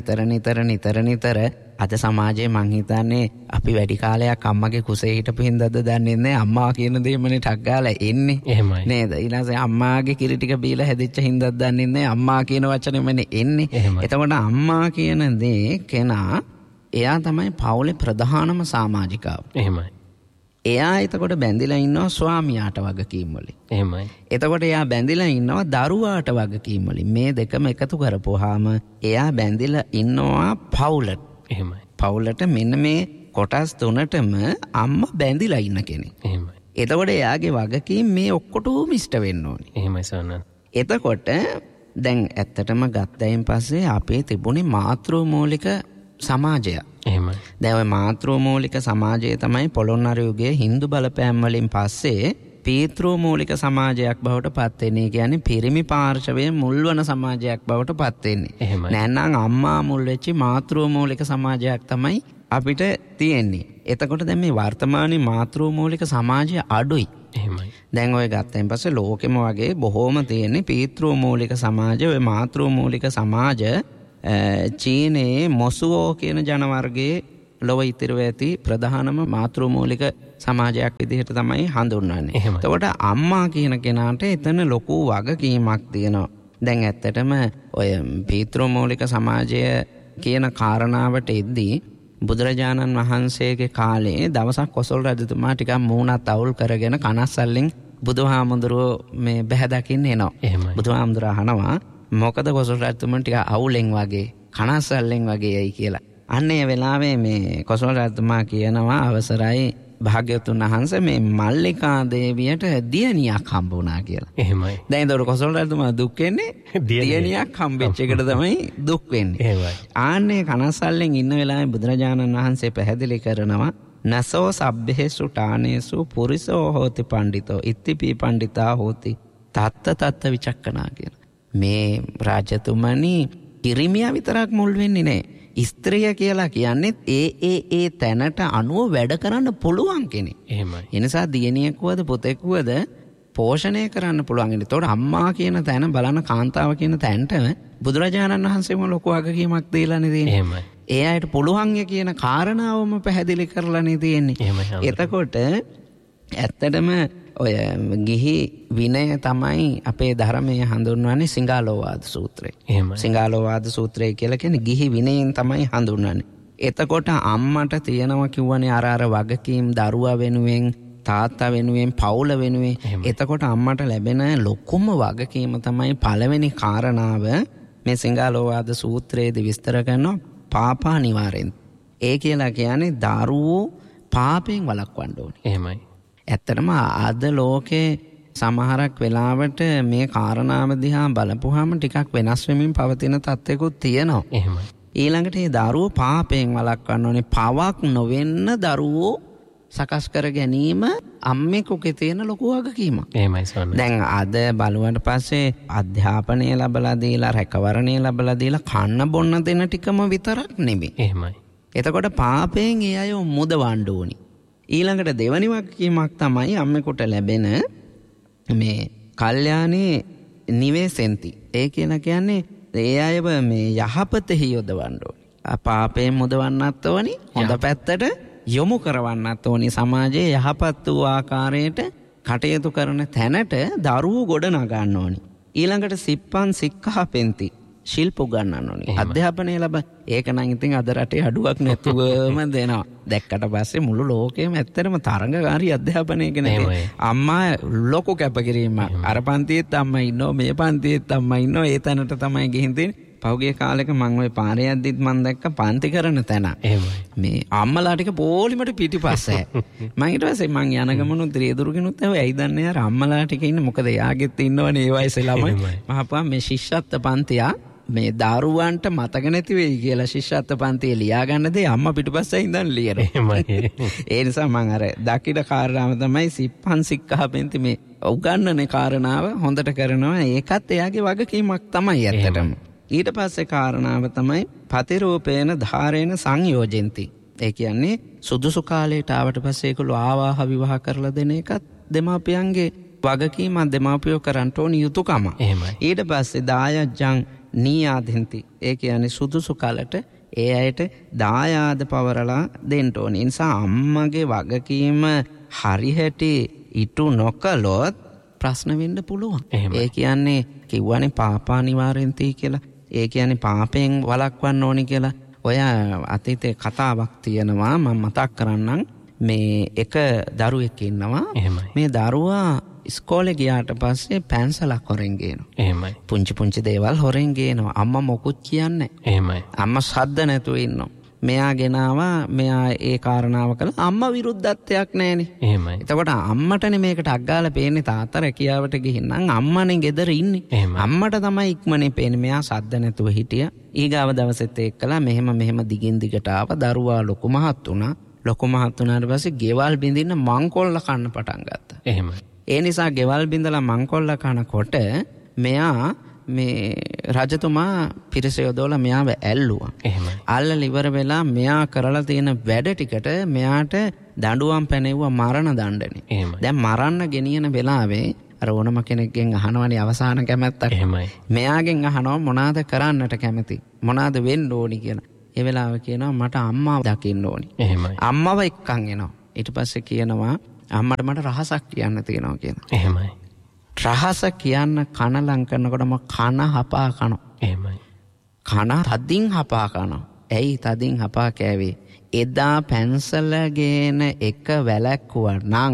A: නිතර අද සමාජයේ මං හිතන්නේ අපි වැඩි කාලයක් අම්මගේ කුසේ හිටපු හින්දාද දන්නේ නැහැ අම්මා කියන දේමනේ ටක් ගාලා එන්නේ.
B: එහෙමයි.
A: නේද? ඊළඟට අම්මාගේ කිරි ටික බීලා හැදිච්ච හින්දාද දන්නේ නැහැ අම්මා කියන වචනේමනේ එන්නේ. එතකොට අම්මා කියන දේ කෙනා එයා තමයි පවුලේ ප්‍රධානම සමාජිකාව.
B: එහෙමයි.
A: එයා එතකොට බැඳිලා ඉන්නවා ස්වාමියාට වගකීම් වලින්.
B: එහෙමයි.
A: එතකොට එයා බැඳිලා ඉන්නවා දරුවාට වගකීම් වලින්. මේ දෙකම එකතු කරපුවාම එයා බැඳිලා ඉන්නවා පවුලට.
B: එහෙමයි.
A: පවුලට මෙන්න මේ කොටස් තුනටම අම්මා බැඳිලා ඉන්න කෙනෙක්.
B: එහෙමයි.
A: එතකොට එයාගේ වගකීම් මේ ඔක්කොටම ඉෂ්ට වෙන්න ඕනේ.
B: එහෙමයි සන්නන්.
A: එතකොට දැන් ඇත්තටම ගත්තයින් පස්සේ අපේ තිබුණේ මාතෘමූලික සමාජය.
B: එහෙමයි.
A: දැන් ওই මාතෘමූලික සමාජය තමයි පොළොන්නරු යුගයේ Hindu බලපෑම් වලින් පස්සේ පීතෘමූලික සමාජයක් බවට පත් වෙන්නේ. කියන්නේ පිරිමි පාර්ශවයේ මුල්වන සමාජයක් බවට පත් වෙන්නේ. නැත්නම් අම්මා මුල් වෙච්ච මාතෘමූලික සමාජයක් තමයි අපිට තියෙන්නේ. එතකොට දැන් මේ වර්තමානයේ මාතෘමූලික සමාජය අඩුයි.
B: එහෙමයි.
A: දැන් ඔය ගත්තෙන් පස්සේ ලෝකෙම වගේ බොහෝම තියෙන්නේ පීතෘ මූලික සමාජ, ඔය මාතෘ මූලික සමාජ චීනයේ මොසුවෝ කියන ජනවර්ගයේ ලොව ඉතිරව ඇති ප්‍රධානම මාතෘ මූලික සමාජයක් විදිහට තමයි හඳුන්වන්නේ. එතකොට අම්මා කියන කෙනාට එතන ලොකු වගකීමක් තියෙනවා. දැන් ඇත්තටම ඔය පීතෘ මූලික සමාජය කියන කාරණාවට එද්දී බුදුරජාණන් වහන්සේගේ කාලේ දවසක් කොසල් රජතුමා ටිකක් මූණත් අවුල් කරගෙන කනස්සල්ලෙන් බුදුහාමුදුරුවෝ මේ බැහැ දකින්න එනවා. බුදුහාමුදුරුවෝ අහනවා මොකද කොසල් රජතුමා ටික අවුලෙන් වගේ කනස්සල්ලෙන් වගේ යයි කියලා. අන්න ඒ වෙලාවේ මේ කොසල් රජතුමා කියනවා අවසරයි භාග්‍යවතුන් වහන්සේ මේ මල්ලිකා දේවියට දියණියක් හම්බ වුණා කියලා.
B: එහෙමයි.
A: දැන් ඒතකොට කොසල් රජතුමා දුක් වෙන්නේ දියණියක් හම්බෙච්ච එකට තමයි දුක් වෙන්නේ.
B: එහෙමයි.
A: ආන්නේ කනස්සල්ලෙන් ඉන්න වෙලාවේ බුදුරජාණන් වහන්සේ පැහැදිලි කරනවා නසෝ සබ්බේසු ටානේසු පුරිසෝ හෝති පණ්ඩිතෝ ඉත්තිපි පණ්ඩිතා හෝති තත්ත විචක්කනා කියලා. මේ රාජතුමනි කිරිමියා විතරක් මුල් වෙන්නේ නැහැ. ස්ත්‍රිය කියලා කියන්නේ ඒ තැනට අනුව වැඩ කරන්න පුළුවන් කෙනෙක්.
B: එහෙමයි.
A: ඒ නිසා දියණියෙකුවද පුතෙකුවද පෝෂණය කරන්න පුළුවන්. ඒතකොට අම්මා කියන තැන බලන කාන්තාව කියන තැනට බුදුරජාණන් වහන්සේම ලොකු වගකීමක් දීලානේ තියෙන්නේ.
B: එහෙමයි.
A: ඒ අයට පුළුවන් කියන කාරණාවම පැහැදිලි කරලානේ තියෙන්නේ. එතකොට ඇත්තටම ඔය ගිහි විනය තමයි අපේ ධර්මයේ හඳුන්වන්නේ සිංහාලෝවාද සූත්‍රය. සිංහාලෝවාද සූත්‍රය කියලා කියන්නේ ගිහි විනයෙන් තමයි හඳුන්වන්නේ. එතකොට අම්මට තියෙනවා කිව්වනේ අර වගකීම් දරුවා වෙනුවෙන් තාත්තා වෙනුවෙන් පවුල වෙනුවෙන්. එතකොට අම්මට ලැබෙන ලොකුම වගකීම තමයි පළවෙනි කාරණාව මේ සිංහාලෝවාද සූත්‍රයේදී විස්තර කරනවා පාපා නිවාරෙන්. ඒ කියලා කියන්නේ දරුවෝ පාපයෙන් වළක්වන්න ඕනේ.
B: එහෙමයි.
A: ඇත්තටම අද ලෝකේ සමහරක් වෙලාවට මේ කාරණාව දිහා බලපුවාම ටිකක් වෙනස් වෙමින් පවතින තත්ත්වයකුත් තියෙනවා.
B: එහෙමයි.
A: ඊළඟට මේ දරුවෝ පාපයෙන් වළක්වන්න ඕනේ. පවක් නොවෙන්න දරුවෝ සකස් කර ගැනීම අම්මෙකුගේ තියෙන ලොකු වගකීමක්.
B: එහෙමයි සෝන.
A: දැන් අද බලුවට පස්සේ අධ්‍යාපනය ලැබලා දීලා රැකවරණය ලැබලා දීලා කන්න බොන්න දෙන ටිකම විතරක් නෙමෙයි.
B: එහෙමයි.
A: එතකොට පාපයෙන් ඒ අය මුදවන්න ඕනි. ඊළඟට දෙවනි වගකීමක් තමයි අම්මෙකුට ලැබෙන මේ කල්යාණේ නිවේසෙන්ති. ඒ කියලා කියන්නේ ඒ අයව මේ යහපතෙහි යොදවන්න ඕනි. පාපයෙන් මුදවන්නත් ඕනි. හොඳ පැත්තට යොමු කරවන්නත් ඕනි. සමාජයේ යහපත් වූ ආකාරයට කටයුතු කරන තැනට දරුවෝ ගොඩ නගන්න ඕනි. ඊළඟට සිප්පන් සික්ඛාපෙන්ති. ශිල්ප උගන්වන්න ඕනි. අධ්‍යාපනය ලැබ ඒක නම් ඉතින් අද රටේ අඩුවක් නැතුවම දෙනවා. දැක්කට පස්සේ මුළු ලෝකෙම ඇත්තටම තරංගකාරී අධ්‍යාපනය ගැන අම්මා ලොකු කැපකිරීමක්. අර පන්තියේත් අම්මා ඉන්නවා, මේ පන්තියේත් අම්මා ඉන්නවා. ඒ තැනට තමයි ගිහින් තියෙන්නේ. පහුගිය කාලෙක මම ওই පාරේ යද්දිත් මම දැක්ක පන්ති කරන තැන. මේ අම්මලා ටික පොලිමට පිටිපස්සේ. මම ඊට පස්සේ මං යන ගමනුත් රියදුරුගෙනුත් ඇයි දන්නේ යාර අම්මලා ටික ඉන්නේ මොකද යාගෙත් ඉන්නවනේ ඒ වයසේ ළමයි. මහපුවා මේ ශිෂ්‍යත්ව පන්තිය මේ දරුවන්ට මතක නැති වෙයි කියලා ශිෂ්‍යත්ව පන්තියේ ලියා ගන්න දේ අම්මා පිටුපස්සේ ඉඳන් ලියනවා. ඒ නිසා මම අර දකින කාරණාව තමයි සිප්පන් සික්ඛාපෙන්ති මේ උගන්නන කාරණාව හොඳට කරනවා. ඒකත් එයාගේ වගකීමක් තමයි ඇත්තටම. ඊට පස්සේ කාරණාව තමයි පතිරූපේන ධාරේන සංයෝජෙන්ති. ඒ කියන්නේ සුදුසු කාලයට ආවට පස්සේ ඒගොල්ලෝ ආවාහ විවාහ කරලා දෙන එකත් දෙමාපියන්ගේ වගකීමක්. දෙමාපියෝ කරන්න ඕන යුතුයකම. ඊට පස්සේ දායජ්ජං නීයාදෙන්ති. ඒ කියන්නේ සුදුසු කාලට ඒ අයට දායාද පවරලා දෙන්න ඕනේ. ඒ නිසා අම්මගේ වගකීම හරිහැටි ඉටු නොකළොත් ප්‍රශ්න වෙන්න පුළුවන්. ඒ කියන්නේ කිව්වනේ පාපා නිවාරෙන්ති කියලා. ඒ කියන්නේ පාපයෙන් වළක්වන්න ඕනි කියලා. ඔය අතීතේ කතාවක් තියෙනවා මම මතක් කරන්නම්. මේ එක දරුවෙක් ඉන්නවා. මේ දරුවා ඉස්කෝලේ ගියාට පස්සේ පැන්සලක් හොරෙන් ගේනවා. පුංචි දේවල් හොරෙන් ගේනවා. අම්මා මොකුත් කියන්නේ නැහැ. අම්මා සද්ද නැතුව ඉන්නවා. මෙයා ගෙනාවා මෙයා ඒ කාරණාව කළා. අම්මා විරුද්ධත්වයක් නැහැනේ. එතකොට අම්මටනේ මේකට අග්ගාලා පේන්නේ. තාත්තා රැකියාවට ගිහින් නම් අම්මානේ ගෙදර ඉන්නේ. අම්මට තමයි ඉක්මනේ පේන්නේ. මෙයා සද්ද නැතුව හිටියා. ඊගාව දවසෙත් එක්කලා මෙහෙම දිගින් දිගට ආව. දරුවා ලොකු මහත් වුණා. ලොකු මහත් වුණාට පස්සේ ගෙවල් බින්දින්න මංකොල්ල කන්න පටන් ගත්තා. ඒ නිසා ගෙවල් බින්දලා මංකොල්ල කනකොට මෙයා මේ රජතුමා පිරිස යොදවලා මෙයාව ඇල්ලුවා.
B: එහෙමයි.
A: අල්ලලා ඉවර වෙලා මෙයා කරලා තියෙන වැඩ ටිකට මෙයාට දඬුවම් පැනෙව්වා මරණ දඬුවම්.
B: එහෙමයි.
A: දැන් මරන්න ගෙනියන වෙලාවේ අර ඕනම කෙනෙක්ගෙන් අහනවනේ අවසාන කැමැත්තක්.
B: එහෙමයි.
A: මෙයාගෙන් අහනවා මොනවාද කරන්නට කැමති? මොනවාද වෙන්න ඕනි කියලා. ඒ වෙලාව කියනවා මට අම්මාව දකින්න ඕනි.
B: එහෙමයි.
A: අම්මව එක්කන් එනවා. ඊට පස්සේ කියනවා අම්මට මට රහසක් කියන්න තියෙනවා කියලා.
B: එහෙමයි.
A: රහස කියන්න කන ලං කරනකොටම කන හපා කනවා.
B: එහෙමයි.
A: කන තදින් හපා කනවා. ඇයි තදින් හපා කෑවේ? එදා පැන්සල ගේන එක වැලැක්කුවා නම්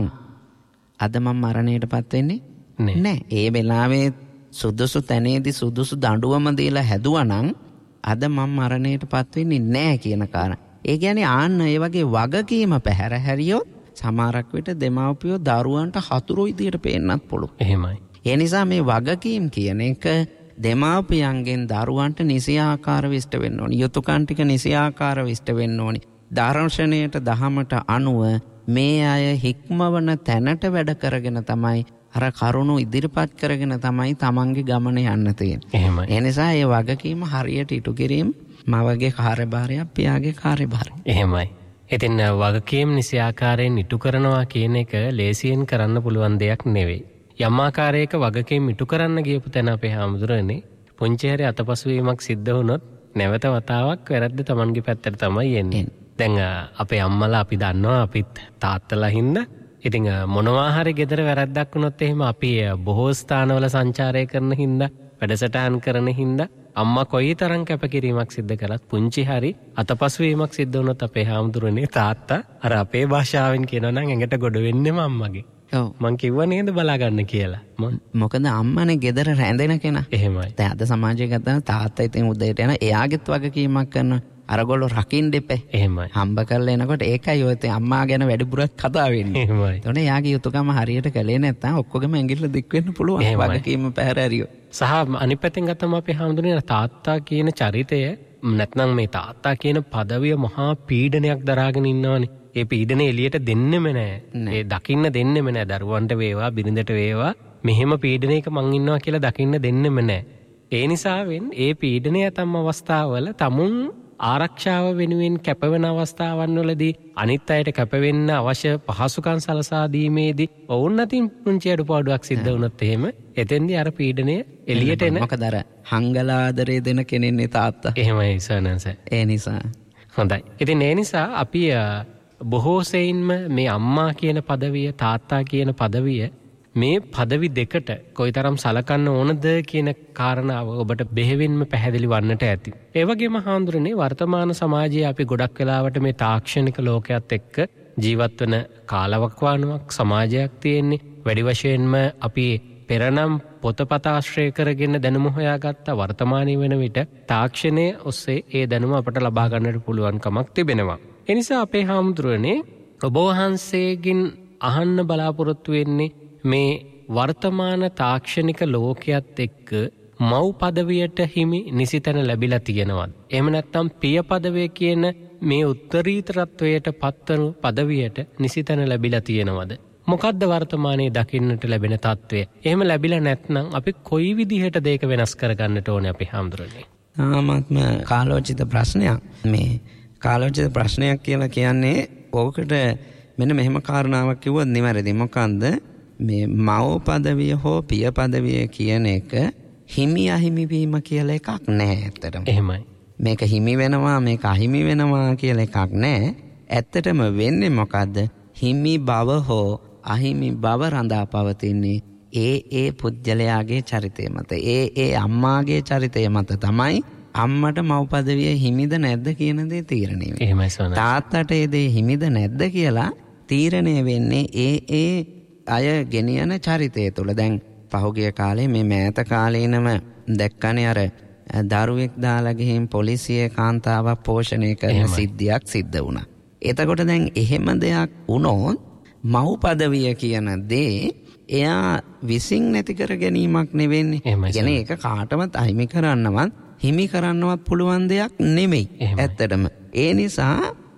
A: අද මම මරණයටපත් වෙන්නේ නැහැ. ඒ වෙලාවේ සුදුසු තැනේදී සුදුසු දඬුවම දීලා හැදුවා නම් අද මම මරණයටපත් වෙන්නේ නැහැ කියන කාරණා. ඒ කියන්නේ ආන්න ඒ වගේ වගකීම පැහැර හැරියොත් සමහරක් විට දෙමව්පියෝ දරුවන්ට හතුරු විදියට පේන්නත් පුළුවන්.
B: එහෙමයි.
A: ඒ නිසා මේ වගකීම් කියන එක දෙමව්පියන්ගෙන් දරුවන්ට නිසියාකාරව ඉෂ්ට වෙන්න ඕනි. යුතුයකම් ටික නිසියාකාරව ඉෂ්ට වෙන්න ඕනි. දර්ශනයට දහමට අනුව මේ අය හික්මවන තැනට වැඩ කරගෙන තමයි අර කරුණු ඉදිරිපත් කරගෙන තමයි තමන්ගේ ගමන යන්න තියෙන්නේ.
B: එහෙමයි.
A: ඒ නිසා මේ වගකීම හරියට ඉටු කිරීම මවගේ කාර්යභාරයක් පියාගේ කාර්යභාරයක්.
B: එහෙමයි. ඉතින් වගකීම් නිසි ආකාරයෙන් ඉටු කරනවා කියන එක ලේසියෙන් කරන්න පුළුවන් දෙයක් නෙවෙයි. යම් ආකාරයක වගකීම් ඉටු කරන්න ගියපු තැන අපේ හාමුදුරනේ පුංචි හැරි අතපසුවීමක් සිද්ධ වුණොත් නැවත වතාවක් වැරද්ද Tamanගේ පැත්තට තමයි එන්නේ. දැන් අපේ අම්මලා අපි දන්නවා අපිත් තාත්තලා හින්දා ඉතින් මොනවා හරි ගෙදර වැරද්දක් වුණොත් එහෙම අපි බොහෝ ස්ථානවල සංචාරය කරන හින්දා වැඩසටහන් කරන හින්දා අම්මා කොයිතරම් කැපකිරීමක් සිද්ධ කළත් පුංචි හරි අතපසුවීමක් සිද්ධ වුණොත් අපේ හාමුදුරනේ තාත්තා අර අපේ භාෂාවෙන් කියනවා නම් ඇඟට ගොඩ වෙන්නේම අම්මගේ. ඔව් මං කිව්වා නේද බලා ගන්න කියලා.
A: මොකද අම්මනේ ගෙදර රැඳෙන කෙනා.
B: එහෙමයි.
A: දැන් අද සමාජයේ ගත්තාම තාත්තා ඉතින් උදේට යන එයාගෙත් වගකීමක් කරනවා. අරගොල්ලෝ රකින්න දෙපේ.
B: එහෙමයි.
A: හම්බ කරලා එනකොට ඒකයි ඔය ඉතින් අම්මා ගැන වැඩිපුරක් කතා වෙන්නේ.
B: එහෙමයි.
A: එතකොට එයාගේ යුතුයකම හරියට කළේ නැත්නම් ඔක්කොගම ඇඟිල්ල දික් වෙන්න පුළුවන්. වගකීම පැහැර ඇරියෝ.
B: සහ අනිත් පැත්තෙන් ගත්තම අපේ හාමුදුරනේ තාත්තා කියන චරිතය නැත්නම් මේ තාත්තා කියන පදවිය මහා පීඩනයක් දරාගෙන ඉන්නවනේ. ඒ පීඩනේ එළියට දෙන්නෙම නැහැ. ඒ දකින්න දෙන්නෙම නැහැ. දරුවන්ට වේවා බිරිඳට වේවා මෙහෙම පීඩනයක මං ඉන්නවා කියලා දකින්න දෙන්නෙම නැහැ. ඒ නිසාවෙන් ඒ පීඩනය තම අවස්ථාවල තමුන් ආරක්ෂාව වෙනුවෙන් කැපවෙන අවස්ථාවන් වලදී අනිත් අයට කැපවෙන්න අවශ්‍ය පහසුකම් සලසා දීමේදී ඔවුන් අතින් පුංචි අඩුපාඩුවක් සිද්ධ වුණොත් එහෙම එතෙන්දී අර පීඩනය එළියට එන
A: මොකද අර හංගලා ආදරේ දෙන කෙනෙන්නේ තාත්තා.
B: එහෙමයි සනන්ස.
A: ඒ නිසා
B: හොඳයි. ඉතින් ඒ නිසා අපි බොහෝ සෙයින්ම මේ අම්මා කියන පදවිය තාත්තා කියන පදවිය මේ පදවි දෙකට කොයිතරම් සලකන්න ඕනද කියන කාරණාව ඔබට බෙහෙවින්ම පැහැදිලි වන්නට ඇති. ඒ වගේම හාමුදුරනේ වර්තමාන සමාජයේ අපි ගොඩක් වෙලාවට මේ තාක්ෂණික ලෝකයක් එක්ක ජීවත් වෙන කාලවකවානුවක් සමාජයක් තියෙන්නේ. වැඩි වශයෙන්ම අපි පෙරනම් පොතපත ආශ්‍රය කරගෙන දැනුම හොයාගත්ත වර්තමානයේ වෙන විට තාක්ෂණය ඔස්සේ ඒ දැනුම අපට ලබා ගන්නට පුළුවන්කමක් තිබෙනවා. ඒ නිසා අපේ හාමුදුරනේ ඔබ වහන්සේගෙන් අහන්න බලාපොරොත්තු වෙන්නේ මේ වර්තමාන තාක්ෂණික ලෝකයක් එක්ක මව් පදවියට හිමි නිසිතැන ලැබිලා තියෙනවද? එහෙම නැත්නම් පිය පදවිය කියන මේ උත්තරීතරත්වයට පත්වන පදවියට නිසිතැන ලැබිලා තියෙනවද? මොකද්ද වර්තමානයේ දකින්නට ලැබෙන තත්ත්වය? එහෙම ලැබිලා නැත්නම් අපි කොයි විදිහටද ඒක වෙනස් කරගන්නට ඕනේ අපි හාමුදුරනේ?
A: ආත්ම කාලෝචිත ප්‍රශ්නයක්. මේ කාලෝචිත ප්‍රශ්නයක් කියලා කියන්නේ ඕකට මෙන්න මෙහෙම කාරණාවක් කිව්වොත් නිවැරදි. මොකන්ද? මේ මව පදවිය හෝ පිය පදවිය කියන එක හිමි අහිමි වීම කියලා එකක් නැහැ ඇත්තටම.
B: එහෙමයි. මේක
A: හිමි වෙනවා මේක අහිමි වෙනවා කියලා එකක් නැහැ. ඇත්තටම වෙන්නේ මොකද්ද? හිමි බව හෝ අහිමි බව රඳා පවතින්නේ ඒ පුජ්‍යලයාගේ චරිතය මත. ඒ අම්මාගේ චරිතය මත තමයි අම්මට මව් පදවිය හිමිද නැද්ද කියන දේ තීරණය වෙන්නේ.
B: එහෙමයි සෝනා.
A: තාත්තට ඒ දේ හිමිද නැද්ද කියලා තීරණය වෙන්නේ ඒ අය ගෙනියන චරිතය තුළ. දැන් පහුගිය කාලේ මේ මෑත කාලේනම දැක්කනේ අර දරුවෙක් දාලා ගිහින් පොලිසිය කාන්තාවක් පෝෂණය කරන සිද්ධියක් සිද්ධ වුණා. එතකොට දැන් එහෙම දෙයක් වුණොත් මව් පදවිය කියන දේ එයා විසින් නැති කර ගැනීමක් නෙවෙන්නේ. කියන්නේ ඒක කාටවත් අහිමි කරන්නවත් හිමි කරන්නවත් පුළුවන් දෙයක් නෙමෙයි ඇත්තටම. ඒ නිසා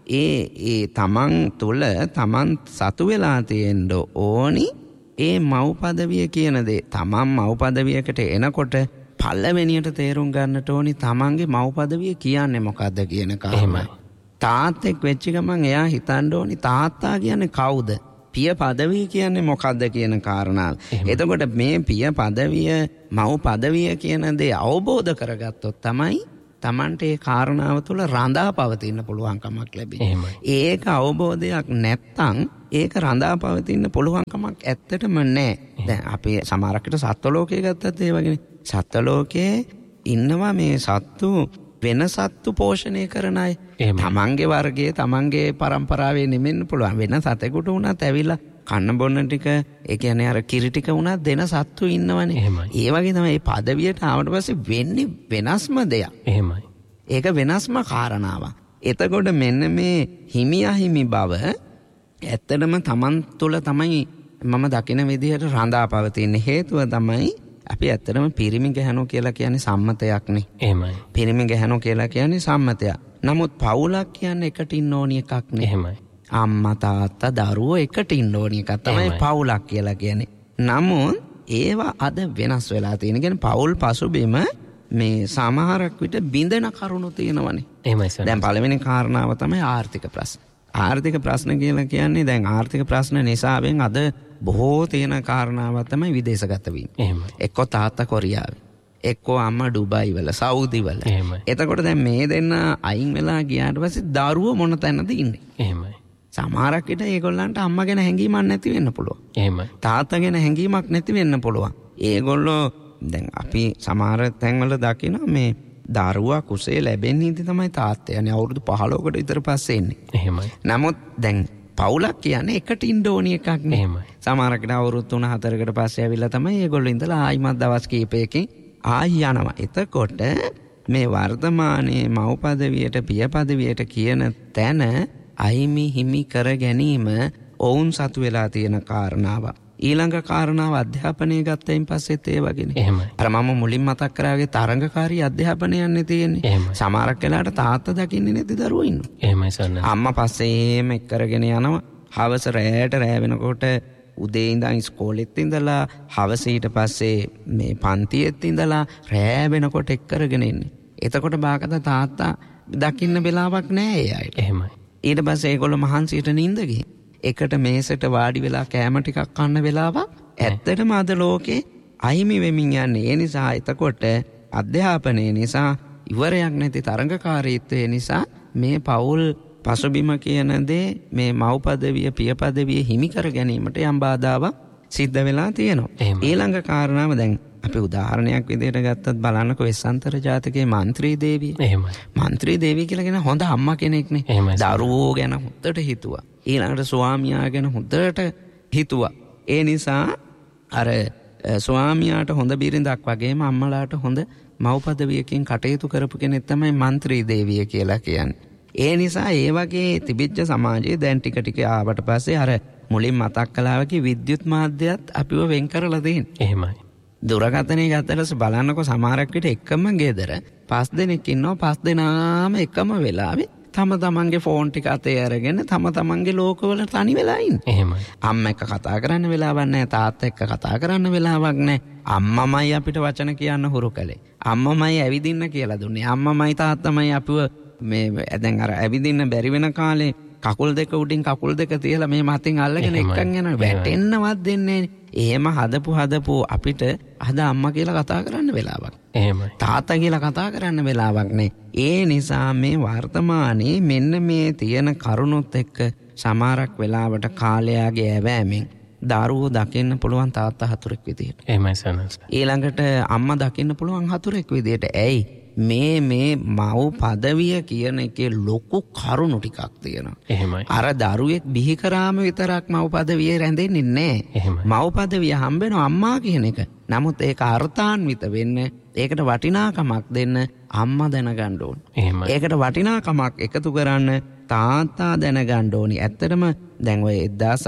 A: ඒ තමන් තුළ තමන් සතු වෙලා තියෙන්න ඕනි ඒ මව් පදවිය කියන දේ. තමන් මව් පදවියකට එනකොට පළවෙනියට තේරුම් ගන්නට ඕනි තමන්ගේ මව්පදවිය කියන්නේ මොකද්ද කියන කාරණා. තාත්තෙක් වෙච්ච ගමන් එයා හිතන්න ඕනි තාත්තා කියන්නේ කවුද? පිය පදවිය කියන්නේ මොකද්ද කියන කාරණාව. එතකොට මේ පිය පදවිය, මව් පදවිය කියන දේ අවබෝධ කරගත්තොත් තමයි තමන්ට ඒ කාරණාව තුළ රඳා පවතින්න පුළුවන්කමක් ලැබෙන්නේ. ඒක අවබෝධයක් නැත්තම් ඒක රඳා පවතින්න පුළුවන්කමක් ඇත්තටම නැහැ. දැන් අපි සමහරකට සත්ව ලෝකයේ ගත්තත් ඒ වගේනේ. සත්ව ලෝකයේ ඉන්නවා මේ සත්තු වෙන සත්තු පෝෂණය කරන අය. තමන්ගේ වර්ගයේ තමන්ගේ පරම්පරාවේ නෙමෙන්න පුළුවන්. වෙන සතෙකුට උනත් ඇවිල්ලා කන්න බොන්න ටික, ඒ කියන්නේ අර කිරි ටික උනත් දෙන සත්තු ඉන්නවනේ. ඒ වගේ තමයි මේ පදවියට ආවට පස්සේ වෙන්නේ වෙනස්ම දෙයක්. එහෙමයි. ඒක වෙනස්ම කාරණාවක්. එතකොට මෙන්න මේ හිමි අහිමි බව ඇත්තටම තමන් තුළ තමයි මම දකින විදිහට රඳා පවතින හේතුව තමයි අපි ඇත්තටම පිරිමි ගැහණු කියලා කියන්නේ සම්මතයක් නේ. එහෙමයි. පිරිමි ගැහණු කියලා කියන්නේ සම්මතයක්. නමුත් පවුලක් කියන්නේ එකට ඉන්න ඕනි එකක් නේ. එහෙමයි. අම්මා තාත්තා දරුවෝ එකට ඉන්න ඕනි එකක් තමයි පවුලක් කියලා කියන්නේ. නමුත් ඒවා අද වෙනස් වෙලා තියෙන. කියන්නේ පවුල් පසුබිම මේ සමහරක් විට බිඳෙන කරුණු තියෙනවනේ. එහෙමයි සර්. දැන් පළවෙනි කාරණාව තමයි ආර්ථික ප්‍රශ්න. ආර්ථික ප්‍රශ්න කියලා කියන්නේ දැන් ආර්ථික ප්‍රශ්න නිසාවෙන් අද බොහෝ තියෙන කාරණාවක් තමයි විදේශගත වීම. එහෙමයි. එක්කෝ තාත්තා කොරියාවේ. එක්කෝ අම්මා ඩුබායි වල, සෞදි වල. එහෙමයි. එතකොට දැන් මේ දෙන්න අයින් වෙලා ගියාට පස්සේ දරුවෝ මොන තැනද ඉන්නේ? එහෙමයි. සමහරක් විට ඒගොල්ලන්ට අම්මා ගැන හැඟීමක් නැති වෙන්න පුළුවන්. එහෙමයි. තාත්තා ගැන හැඟීමක් නැති වෙන්න පුළුවන්. ඒගොල්ලෝ දැන් අපි සමහර තැන්වල දකිනවා මේ දරුවා කුසේ ලැබෙන්නේ ඉතින් තමයි තාත්තා. යන්නේ අවුරුදු 15කට විතර පස්සේ එන්නේ. එහෙමයි. නමුත් දැන් පවුලක් කියන්නේ එකට ඉන්න ඕනි එකක් නේ. එහෙමයි. සමහරකට අවුරුදු 3-4කට පස්සේ ඇවිල්ලා තමයි ඒගොල්ලෝ ඉඳලා ආයිමත් දවස් කීපයකින් ආයි යනවා. එතකොට මේ වර්තමානයේ මව් පදවියට පිය පදවියට කියන තැන අහිමි හිමි කර ගැනීම ඔවුන් සතු වෙලා තියෙන කාරණාවක්. ඊළඟ කාරණාව අධ්‍යාපනය ගත්තයින් පස්සෙත් ඒ වගේනේ. එහෙමයි. අර මම මුලින් මතක් කරාගේ තරංගකාරී අධ්‍යාපනය යන්නේ තියෙන්නේ. සමහරක් වෙලාවට තාත්තා දකින්නේ නැති දරුවෝ ඉන්නවා. එහෙමයි සන්න. අම්මා පස්සේ එහෙම එක්කරගෙන යනවා. හවස රැයට රැ වෙනකොට උදේ ඉඳන් ඉස්කෝලෙත් ඉඳලා හවස ඊට පස්සේ මේ පන්තියෙත් ඉඳලා රැ වෙනකොට එක්කරගෙන ඉන්නේ. එතකොට බාකද තාත්තා දකින්න වෙලාවක් නැහැ ඒ අයට. එහෙමයි. ඊට පස්සේ ඒගොල්ලෝ මහන්සියට නිින්ද ගිහින් එකට මේසට වාඩි වෙලා කෑම ටිකක් කන්න වෙලාවක් ඇත්තටම අද ලෝකේ අහිමි වෙමින් යන්නේ. ඒ නිසා එතකොට අධ්‍යාපනය නිසා ඉවරයක් නැති තරංගකාරීත්වය නිසා මේ පවුල් පසුබිම කියන දේ මේ මව් පදවිය පිය පදවිය හිමි කර ගැනීමට යම් බාධාවක් සිද්ධ වෙලා තියෙනවා. ඊළඟ කාරණාව දැන් අපි උදාහරණයක් විදිහට ගත්තත් බලන්නකෝ වෙස්සන්තර ජාතකයේ මන්ත්‍රී දේවිය. එහෙමයි. මන්ත්‍රී දේවිය කියලා කියන හොඳ අම්මා කෙනෙක්නේ. දරුවෝ ගැන හොඳට හිතුවා. ඊළඟට ස්වාමියා ගැන හොඳට හිතුවා. ඒ නිසා අර ස්වාමියාට හොඳ බිරිඳක් වගේම අම්මලාට හොඳ මව් පදවියකින් කටයුතු කරපු කෙනෙක් තමයි මන්ත්‍රී දේවිය කියලා කියන්නේ. ඒ නිසා ඒ වගේ තිබිච්ච සමාජයේ දැන් ටික ටික ආවට පස්සේ අර මුලින් මතක් කළා වගේ විද්‍යුත් මාධ්‍යයත් අපිව වෙන් කරලා තියෙනවා. එහෙමයි. දුරකථනය ගත්තට බලන්නකො සමහරක් විට එකම ගෙදර 5 දෙනෙක් ඉන්නවා. 5 දෙනාම එකම වෙලාවේ තම තමන්ගේ ෆෝන් ටික අතේ අරගෙන තම තමන්ගේ ලෝකවල තනි වෙලා ඉන්නේ. එහෙමයි. අම්මා එක්ක කතා කරන්න වෙලාවක් නැහැ. තාත්තා එක්ක කතා කරන්න වෙලාවක් නැහැ. අම්මමයි අපිට වචන කියන්න හුරු කළේ. අම්මමයි ඇවිදින්න කියලා දුන්නේ. අම්මමයි තාත්තමයි අපිව මේ දැන් අර ඇවිදින්න බැරි වෙන කාලේ කකුල් දෙක උඩින් කකුල් දෙක තියලා මේ මතින් අල්ලගෙන එක්කන් යනවා. වැටෙන්නවත් දෙන්නේ නැහැ. එහෙම හදපු අපිට අද අම්මා කියලා කතා කරන්න වෙලාවක්. එහෙමයි. තාත්තා කියලා කතා කරන්න වෙලාවක් නැහැ. ඒ නිසා මේ වර්තමානයේ මෙන්න මේ තියෙන කරුණොත් එක්ක සමහරක් වෙලාවට කාලයාගේ ඇවෑමෙන් දරුවෝ දකින්න පුළුවන් තාත්තා හතුරෙක් විදියට. එහෙමයි සනස්. ඊළඟට අම්මා දකින්න පුළුවන් හතුරෙක් විදියට. ඇයි? මේ මව් පදවිය කියන එකේ ලොකු කරුණු ටිකක් තියෙනවා. එහෙමයි. අර දරුවෙක් බිහි කරාම විතරක් මව් පදවිය රැඳෙන්නේ නැහැ. මව් පදවිය හම්බෙනවා අම්මා කියන එක. නමුත් ඒක අර්ථාන්විත වෙන්න, ඒකට වටිනාකමක් දෙන්න අම්මා දැනගන්න ඕනේ. එහෙමයි. ඒකට වටිනාකමක් එකතු කරන්න තාත්තා දැනගන්න ඕනි. ඇත්තටම දැන් ඔය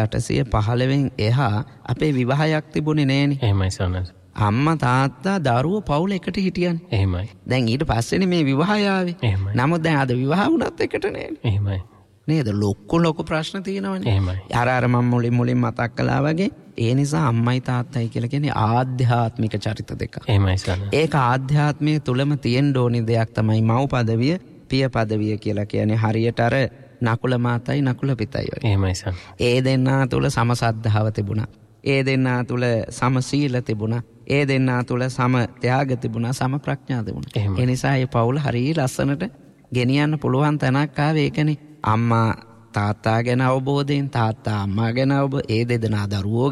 A: 1815 එහා අපේ විවාහයක් තිබුණේ නැහනේ. එහෙමයි සනස්. අම්මා තාත්තා දරුවෝ පවුල එකට හිටියන්නේ. එහෙමයි. දැන් ඊට පස්සේනේ මේ විවාහය ආවේ. එහෙමයි. නමුත් දැන් අද විවාහ වුණත් එකට නේද? එහෙමයි. නේද? ලොකු ප්‍රශ්න තියෙනවනේ. එහෙමයි. අර මම මුලින් මතක් කළා වගේ ඒ නිසා අම්මයි තාත්තයි කියලා කියන්නේ ආධ්‍යාත්මික චරිත දෙක.
B: එහෙමයි සර්.
A: ඒක ආධ්‍යාත්මයේ තුලම තියෙන්න ඕනි දෙයක් තමයි මව් පදවිය, පිය පදවිය කියලා කියන්නේ. හරියට අර නකුල මාතයි නකුල පිතයි වගේ.
B: එහෙමයි සර්.
A: ඒ දෙන්නා තුල සමසද්ධාව තිබුණා. ඒ දෙන්නා තුල සමසීල තිබුණා. ඒ දෙන්නා තුල සම ත්‍යාග තිබුණා, සම ප්‍රඥා තිබුණා. ඒ නිසා මේ පවුල හරිය ලස්සනට ගෙනියන්න පුළුවන් තැනක් ආවේ ඒකනේ. අම්මා තාත්තා ගැන අවබෝධයෙන්, තාත්තා අම්මා ගැන ඒ දෙදෙනා දරුවෝ